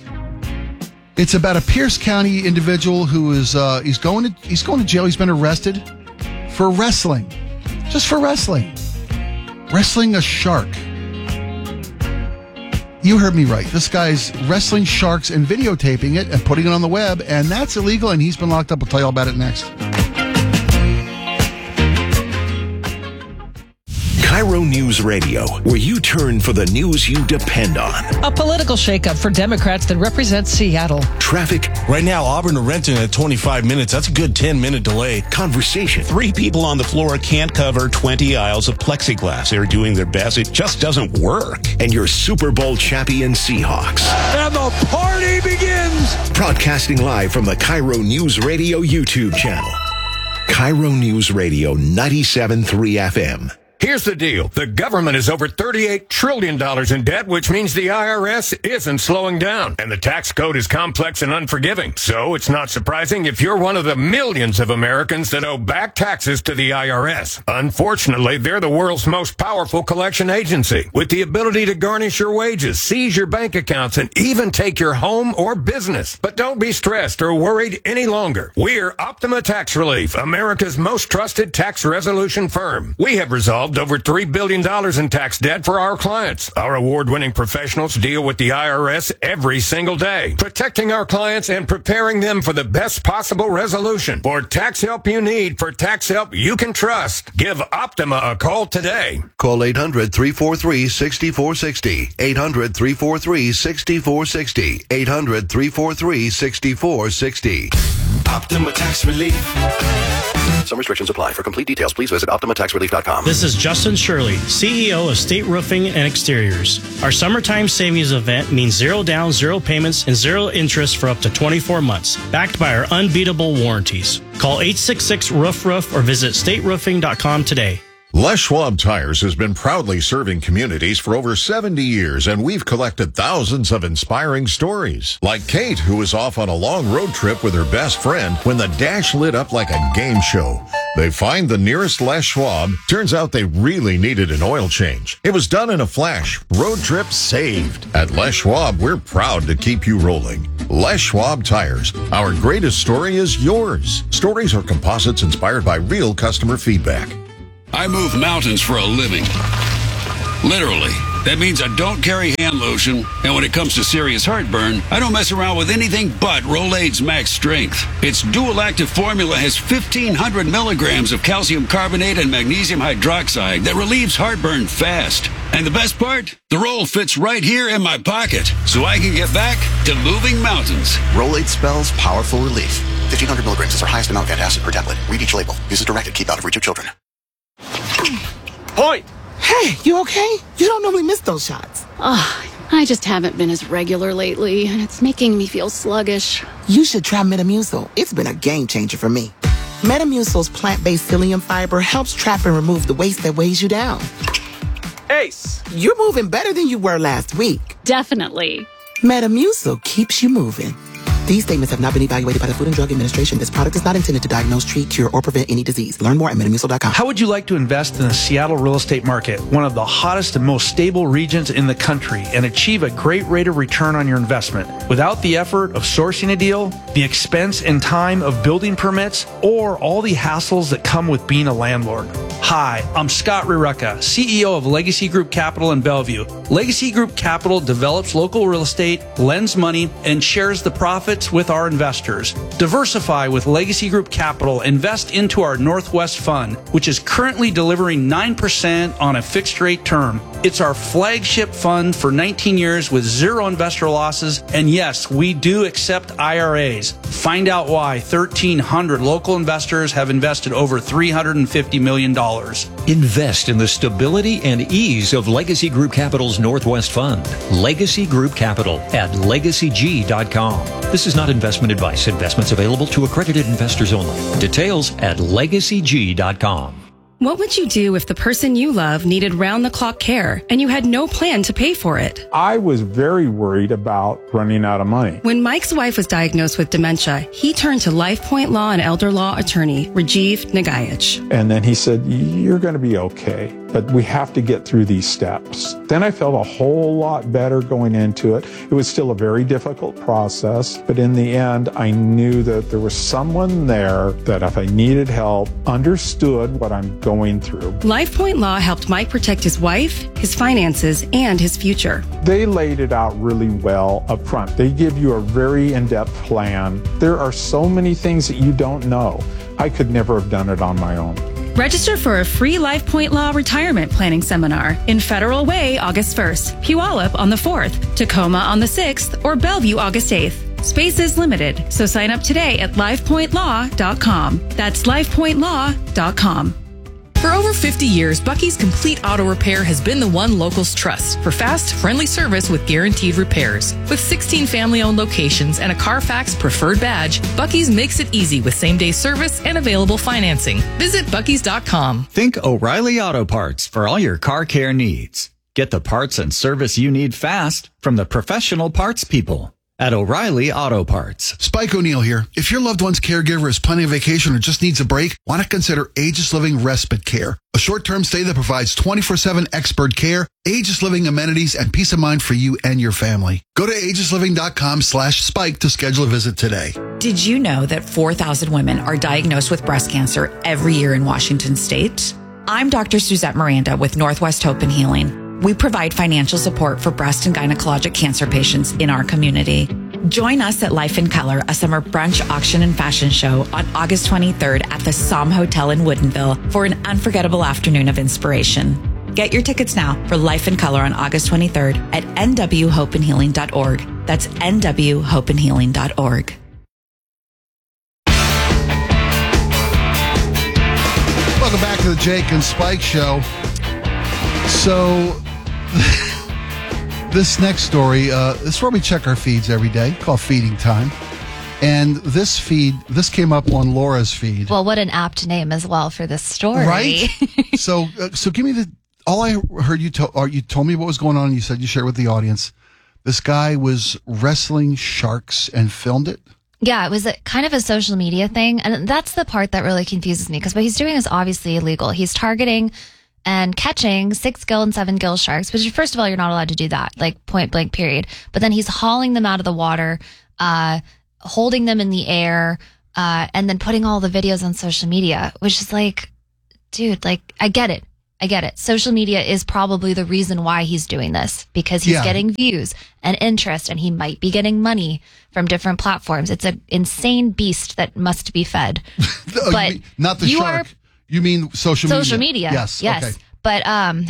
It's about a Pierce County individual who is uh, he's going to he's going to jail. He's been arrested for wrestling, just for wrestling, wrestling a shark. You heard me right. This guy's wrestling sharks and videotaping it and putting it on the web, and that's illegal, and he's been locked up. We'll tell you all about it next. Cairo News Radio, where you turn for the news you depend on. A political shakeup for Democrats that represent Seattle. Traffic. Right now, Auburn to Renton at twenty-five minutes. That's a good ten-minute delay. Conversation. Three people on the floor can't cover twenty aisles of plexiglass. They're doing their best. It just doesn't work. And your Super Bowl champion Seahawks. And the party begins! Broadcasting live from the Cairo News Radio YouTube channel. Cairo News Radio ninety-seven point three F M. Here's the deal. The government is over thirty-eight trillion dollars in debt, which means the I R S isn't slowing down. And the tax code is complex and unforgiving. So it's not surprising if you're one of the millions of Americans that owe back taxes to the I R S. Unfortunately, they're the world's most powerful collection agency, with the ability to garnish your wages, seize your bank accounts, and even take your home or business. But don't be stressed or worried any longer. We're Optima Tax Relief, America's most trusted tax resolution firm. We have resolved resolved over three billion dollars in tax debt for our clients. Our award-winning professionals deal with the I R S every single day, protecting our clients and preparing them for the best possible resolution. For tax help you need, for tax help you can trust, give Optima a call today. Call eight hundred, three four three, six four six zero. eight hundred, three four three, six four six zero. eight hundred, three four three, six four six zero. Optima Tax Relief. Some restrictions apply. For complete details, please visit Optima Tax Relief dot com. This is Justin Shirley, C E O of State Roofing and Exteriors. Our summertime savings event means zero down, zero payments, and zero interest for up to twenty-four months, backed by our unbeatable warranties. Call eight six six, roof roof or visit state roofing dot com today. Les Schwab Tires has been proudly serving communities for over seventy years, and we've collected thousands of inspiring stories. Like Kate, who was off on a long road trip with her best friend when the dash lit up like a game show. They find the nearest Les Schwab. Turns out they really needed an oil change. It was done in a flash. Road trip saved. At Les Schwab, we're proud to keep you rolling. Les Schwab Tires. Our greatest story is yours. Stories are composites inspired by real customer feedback. I move mountains for a living. Literally. That means I don't carry hand lotion, and when it comes to serious heartburn, I don't mess around with anything but Rolaids Max Strength. Its dual-active formula has fifteen hundred milligrams of calcium carbonate and magnesium hydroxide that relieves heartburn fast. And the best part? The roll fits right here in my pocket, so I can get back to moving mountains. Rolaids spells powerful relief. fifteen hundred milligrams is our highest amount of antacid per tablet. Read each label. Use as directed. Keep out of reach of children. Point! Hey, you okay? You don't normally miss those shots. Oh, I just haven't been as regular lately, and it's making me feel sluggish. You should try Metamucil. It's been a game changer for me. Metamucil's plant-based psyllium fiber helps trap and remove the waste that weighs you down. Ace, you're moving better than you were last week. Definitely. Metamucil keeps you moving. These statements have not been evaluated by the Food and Drug Administration. This product is not intended to diagnose, treat, cure, or prevent any disease. Learn more at Metamucil dot com. How would you like to invest in the Seattle real estate market, one of the hottest and most stable regions in the country, and achieve a great rate of return on your investment without the effort of sourcing a deal, the expense and time of building permits, or all the hassles that come with being a landlord? Hi, I'm Scott Rirucka, C E O of Legacy Group Capital in Bellevue. Legacy Group Capital develops local real estate, lends money, and shares the profits with our investors. Diversify with Legacy Group Capital. Invest into our Northwest Fund, which is currently delivering nine percent on a fixed rate term. It's our flagship fund for nineteen years with zero investor losses. And yes, we do accept I R As. Find out why thirteen hundred local investors have invested over three hundred fifty million dollars. Invest in the stability and ease of Legacy Group Capital's Northwest Fund. Legacy Group Capital at legacy g dot com. This is not investment advice. Investments available to accredited investors only. Details at legacy g dot com. What would you do if the person you love needed round-the-clock care and you had no plan to pay for it? I was very worried about running out of money. When Mike's wife was diagnosed with dementia, he turned to LifePoint Law and Elder Law attorney Rajiv Nagayich. And then he said, you're going to be okay, but we have to get through these steps. Then I felt a whole lot better going into it. It was still a very difficult process, but in the end, I knew that there was someone there that if I needed help, understood what I'm going through. LifePoint Law helped Mike protect his wife, his finances, and his future. They laid it out really well up front. They give you a very in-depth plan. There are so many things that you don't know. I could never have done it on my own. Register for a free LifePoint Law retirement planning seminar in Federal Way August first, Puyallup on the fourth, Tacoma on the sixth, or Bellevue August eighth. Space is limited, so sign up today at life point law dot com. That's life point law dot com. For over fifty years, Bucky's Complete Auto Repair has been the one locals trust for fast, friendly service with guaranteed repairs. With sixteen family-owned locations and a Carfax preferred badge, Bucky's makes it easy with same-day service and available financing. Visit buckys dot com. Think O'Reilly Auto Parts for all your car care needs. Get the parts and service you need fast from the professional parts people at O'Reilly Auto Parts. Spike O'Neill here. If your loved one's caregiver is planning a vacation or just needs a break, why not consider Aegis Living Respite Care? A short-term stay that provides twenty-four seven expert care, Aegis Living amenities, and peace of mind for you and your family. Go to aegis living dot com slash spike to schedule a visit today. Did you know that four thousand women are diagnosed with breast cancer every year in Washington state? I'm Doctor Suzette Miranda with Northwest Hope and Healing. We provide financial support for breast and gynecologic cancer patients in our community. Join us at Life in Color, a summer brunch, auction, and fashion show on August twenty-third at the Somme Hotel in Woodinville for an unforgettable afternoon of inspiration. Get your tickets now for Life in Color on August twenty-third at n w hope and healing dot org. That's n w hope and healing dot org. Welcome back to the Jake and Spike Show. So, this next story, uh, this is where we check our feeds every day, called Feeding Time. And this feed, this came up on Laura's feed. Well, what an apt name as well for this story. Right? so, uh, so give me the, all I heard you, to, or you told me what was going on, and you said you shared with the audience. This guy was wrestling sharks and filmed it. Yeah, it was a, kind of a social media thing. And that's the part that really confuses me, because what he's doing is obviously illegal. He's targeting and catching six gill and seven gill sharks, which first of all, you're not allowed to do that, like point blank period. But then he's hauling them out of the water, uh, holding them in the air, uh, and then putting all the videos on social media, which is like, dude, like, I get it. I get it. Social media is probably the reason why he's doing this, because he's Yeah. getting views and interest, and he might be getting money from different platforms. It's an insane beast that must be fed. Oh, but you mean, not the you shark. are You mean social media? social media. Yes. Yes. Okay. But um,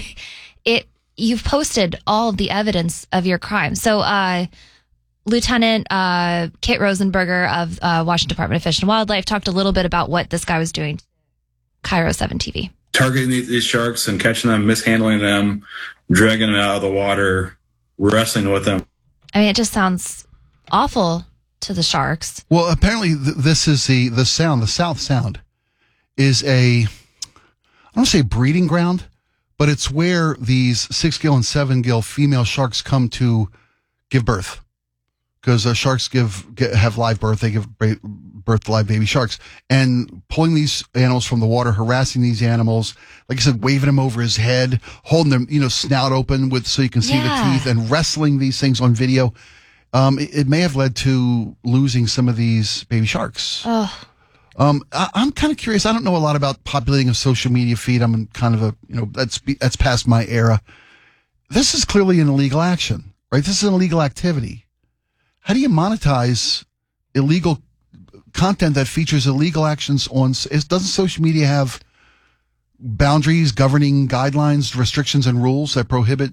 it you've posted all of the evidence of your crime. So uh, Lieutenant uh, Kit Rosenberger of uh, Washington Department of Fish and Wildlife talked a little bit about what this guy was doing. Cairo seven T V. Targeting these, these sharks and catching them, mishandling them, dragging them out of the water, wrestling with them. I mean, it just sounds awful to the sharks. Well, apparently th- this is the, the sound, the South Sound is a, I don't want to say breeding ground, but it's where these six gill and seven gill female sharks come to give birth. Because uh, sharks give get, have live birth, they give ba- birth to live baby sharks, and pulling these animals from the water, harassing these animals, like I said, waving them over his head, holding them, you know, snout open with so you can see Yeah. the teeth, and wrestling these things on video. Um, it, it may have led to losing some of these baby sharks. Oh, Um, I, I'm kind of curious. I don't know a lot about populating a social media feed. I'm in kind of a, you know, that's that's past my era. This is clearly an illegal action, right? This is an illegal activity. How do you monetize illegal content that features illegal actions on? Is, doesn't social media have boundaries, governing guidelines, restrictions, and rules that prohibit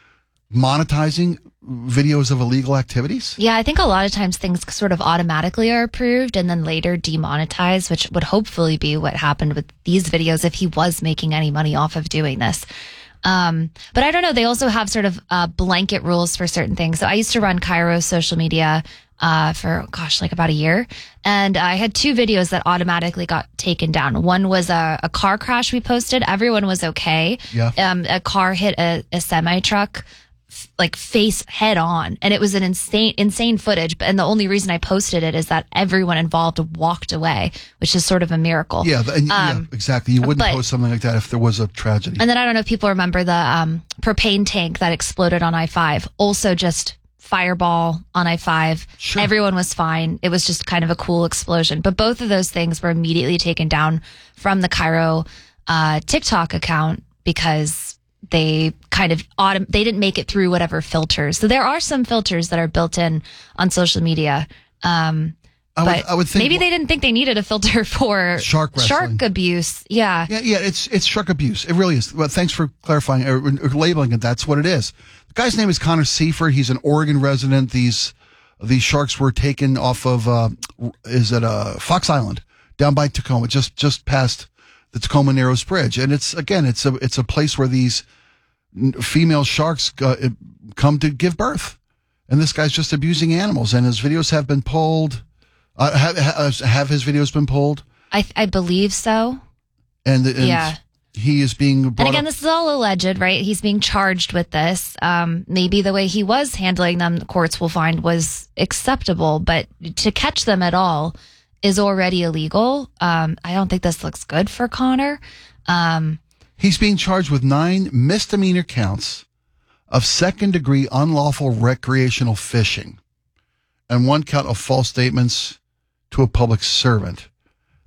monetizing videos of illegal activities? yeah, I think a lot of times things sort of automatically are approved and then later demonetized, which would hopefully be what happened with these videos if he was making any money off of doing this. Um, but I don't know. They also have sort of uh, blanket rules for certain things. So I used to run Cairo's social media uh, for, gosh, like about a year. And I had two videos that automatically got taken down. One was a, a car crash we posted. Everyone was okay. Yeah. Um, a car hit a, a semi truck, f- like face head on. And it was an insane, insane footage. But, and the only reason I posted it is that everyone involved walked away, which is sort of a miracle. Yeah, and, yeah, Um, exactly. You wouldn't but- post something like that if there was a tragedy. And then I don't know if people remember the um, propane tank that exploded on I five. Also just fireball on I five. Sure. Everyone was fine. It was just kind of a cool explosion. But both of those things were immediately taken down from the Cairo uh, TikTok account because they kind of autom- they didn't make it through whatever filters. So there are some filters that are built in on social media. Um, I would- but I would think- maybe they didn't think they needed a filter for Shark wrestling. shark abuse. Yeah. Yeah, yeah, it's it's shark abuse. It really is. Well, thanks for clarifying or, or labeling it. That's what it is. The guy's name is Connor Seifert. He's an Oregon resident. These these sharks were taken off of uh, is it uh, Fox Island down by Tacoma, just just past the Tacoma Narrows Bridge. And it's again, it's a it's a place where these female sharks uh, come to give birth, and this guy's just abusing animals. And his videos have been pulled. Uh, have, have his videos been pulled? I I believe so. And, and Yeah. he is being brought And again, up. this is all alleged, right? He's being charged with this. Um, maybe the way he was handling them, the courts will find was acceptable, but to catch them at all is already illegal. Um, I don't think this looks good for Connor. Um, He's being charged with nine misdemeanor counts of second degree unlawful recreational fishing and one count of false statements to a public servant.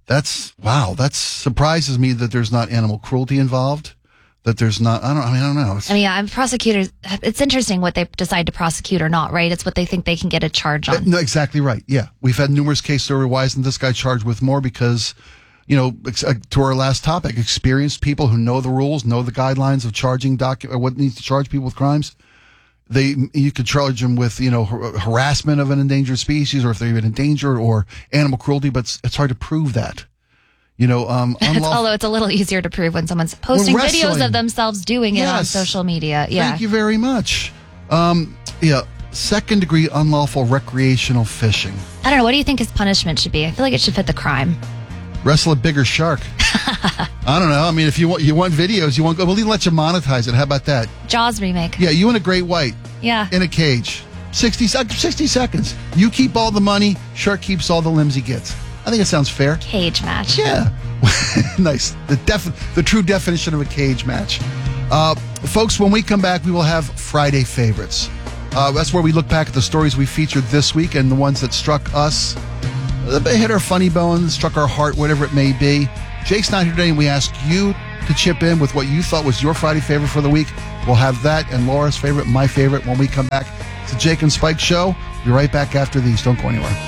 That's, wow, that surprises me that there's not animal cruelty involved, that there's not, I don't, I mean, I don't know. It's, I mean, I'm prosecutors. It's interesting what they decide to prosecute or not, right? It's what they think they can get a charge on. No, exactly right. Yeah. We've had numerous cases where why isn't this guy charged with more? Because, you know, to our last topic, experienced people who know the rules, know the guidelines of charging docu- what needs to charge people with crimes. They, you could charge them with, you know, har- harassment of an endangered species, or if they're even endangered, or animal cruelty, but it's, it's hard to prove that. You know, um, unlawful- although it's a little easier to prove when someone's posting When videos wrestling. of themselves doing it on Yes. social media. Yeah. Thank you very much. Um, yeah, second degree unlawful recreational fishing. I don't know. What do you think his punishment should be? I feel like it should fit the crime. Wrestle a bigger shark. I don't know. I mean, if you want, you want videos, you want, we'll even let you monetize it. How about that? Jaws remake. Yeah, you and a great white. Yeah. In a cage. sixty, sec- sixty seconds. You keep all the money, shark keeps all the limbs he gets. I think it sounds fair. Cage match. Yeah. Nice. The def- the true definition of a cage match. Uh, folks, when we come back, we will have Friday favorites. Uh, that's where we look back at the stories we featured this week and the ones that struck us. They hit our funny bone, struck our heart, whatever it may be. Jake's not here today, and we ask you to chip in with what you thought was your Friday favorite for the week. We'll have that and Laura's favorite, my favorite, when we come back. It's the Jake and Spike Show. We'll be right back after these. Don't go anywhere.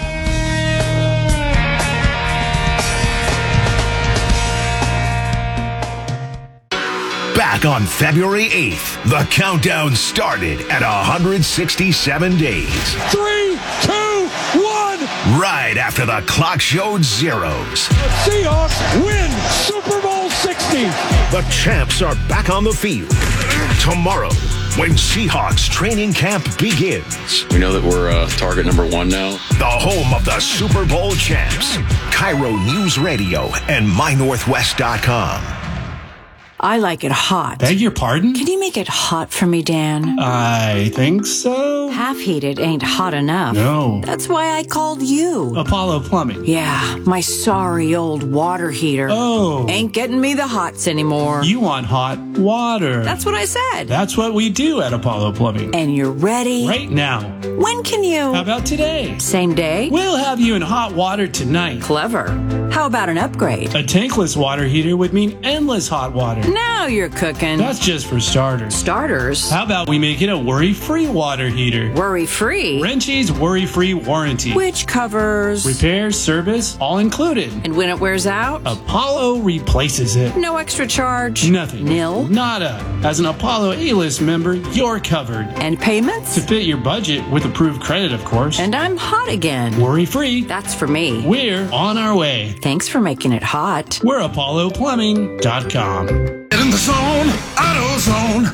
Back on February eighth, the countdown started at one hundred sixty-seven days. Three, two, one. Right after the clock showed zeros. The Seahawks win Super Bowl sixty. The champs are back on the field. Tomorrow, when Seahawks training camp begins. We know that we're uh, target number one now. The home of the Super Bowl champs. Cairo News Radio and my northwest dot com. I like it hot. Beg your pardon? Can you make it hot for me, Dan? I think so. Half heated ain't hot enough. No. That's why I called you. Apollo Plumbing. Yeah, my sorry old water heater. Oh. Ain't getting me the hots anymore. You want hot water. That's what I said. That's what we do at Apollo Plumbing. And you're ready? Right now. When can you? How about today? Same day? We'll have you in hot water tonight. Clever. How about an upgrade? A tankless water heater would mean endless hot water. Now you're cooking. That's just for starters. Starters? How about we make it a worry-free water heater? Worry-free? Wrenchie's worry-free warranty. Which covers? Repair, service, all included. And when it wears out? Apollo replaces it. No extra charge? Nothing. Nil? Nada. As an Apollo A-list member, you're covered. And payments? To fit your budget with approved credit, of course. And I'm hot again. Worry-free. That's for me. We're on our way. Thanks for making it hot. We're Apollo Plumbing dot com. Get in the zone, AutoZone.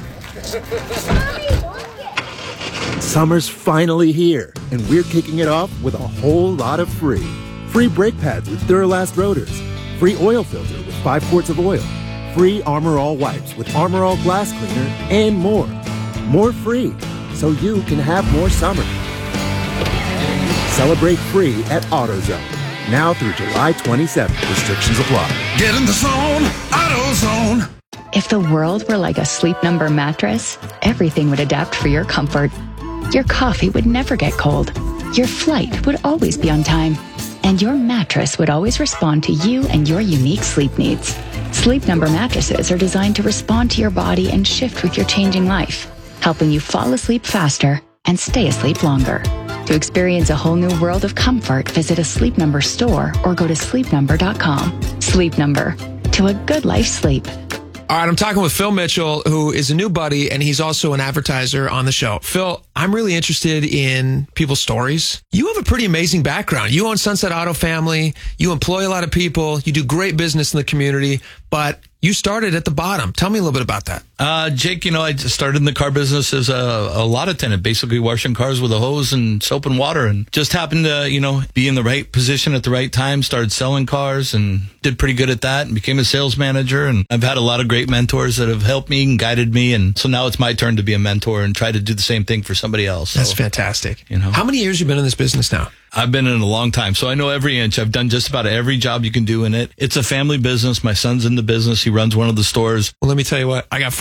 Summer's finally here, and we're kicking it off with a whole lot of free. Free brake pads with Duralast rotors. Free oil filter with five quarts of oil. Free Armor All wipes with Armor All glass cleaner, and more. More free, so you can have more summer. Celebrate free at AutoZone. Now through July twenty-seventh. Restrictions apply. Get in the zone, AutoZone. If the world were like a Sleep Number mattress, everything would adapt for your comfort. Your coffee would never get cold. Your flight would always be on time. And your mattress would always respond to you and your unique sleep needs. Sleep Number mattresses are designed to respond to your body and shift with your changing life, helping you fall asleep faster and stay asleep longer. To experience a whole new world of comfort, visit a Sleep Number store or go to sleep number dot com. Sleep Number. To a good life sleep. All right, I'm talking with Phil Mitchell, who is a new buddy, and he's also an advertiser on the show. Phil, I'm really interested in people's stories. You have a pretty amazing background. You own Sunset Auto Family. You employ a lot of people. You do great business in the community, but you started at the bottom. Tell me a little bit about that. Uh, Jake, you know, I started in the car business as a, a lot attendant, basically washing cars with a hose and soap and water, and just happened to, you know, be in the right position at the right time, started selling cars and did pretty good at that and became a sales manager. And I've had a lot of great mentors that have helped me and guided me. And so now it's my turn to be a mentor and try to do the same thing for somebody else. That's so, fantastic. You know, how many years have you been in this business now? I've been in a long time, so I know every inch. I've done just about every job you can do in it. It's a family business. My son's in the business. He runs one of the stores. Well, let me tell you what. I got four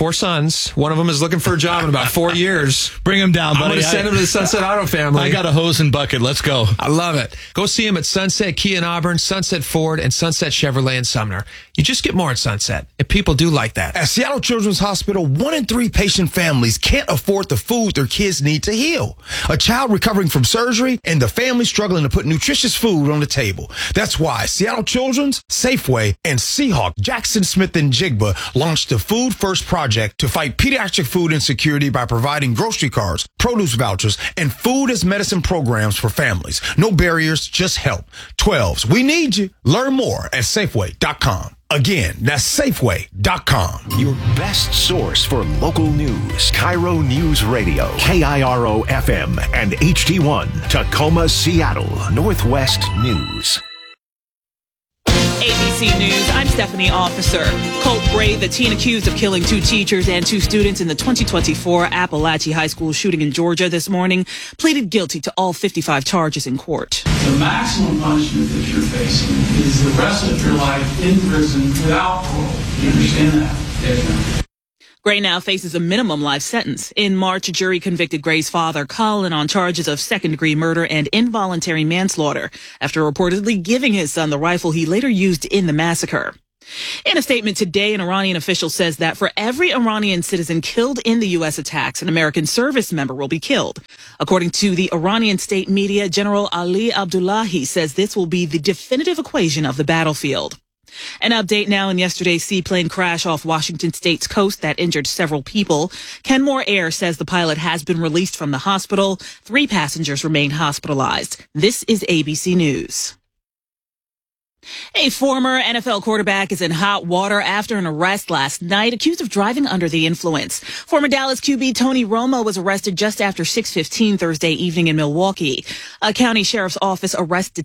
four sons. One of them is looking for a job in about four years. Bring him down, buddy. I'm going to send him to the Sunset Auto family. I got a hose and bucket. Let's go. I love it. Go see him at Sunset Kia in Auburn, Sunset Ford, and Sunset Chevrolet in Sumner. You just get more at Sunset, and people do like that. At Seattle Children's Hospital, one in three patient families can't afford the food their kids need to heal. A child recovering from surgery and the family struggling to put nutritious food on the table. That's why Seattle Children's, Safeway, and Seahawk, Jackson Smith and Jigba launched the Food First Project to fight pediatric food insecurity by providing grocery cards, produce vouchers, and food as medicine programs for families. No barriers, just help. twelves, we need you. Learn more at Safeway dot com. Again, that's Safeway dot com. Your best source for local news. Cairo News Radio, K I R O F M and H T one, Tacoma, Seattle, Northwest News. A B C News, I'm Stephanie Officer. Colt Bray, the teen accused of killing two teachers and two students in the twenty twenty-four Appalachia High School shooting in Georgia this morning, pleaded guilty to all fifty-five charges in court. The maximum punishment that you're facing is the rest of your life in prison without parole. You understand that? Yes, Gray now faces a minimum life sentence. In March, a jury convicted Gray's father, Colin, on charges of second-degree murder and involuntary manslaughter after reportedly giving his son the rifle he later used in the massacre. In a statement today, an Iranian official says that for every Iranian citizen killed in the U S attacks, an American service member will be killed. According to the Iranian state media, General Ali Abdullahi says this will be the definitive equation of the battlefield. An update now in yesterday's seaplane crash off Washington state's coast that injured several people. Kenmore Air says the pilot has been released from the hospital. Three passengers remain hospitalized. This is A B C News. A former N F L quarterback is in hot water after an arrest last night, accused of driving under the influence. Former Dallas Q B Tony Romo was arrested just after six fifteen Thursday evening in Milwaukee. A county sheriff's office arrested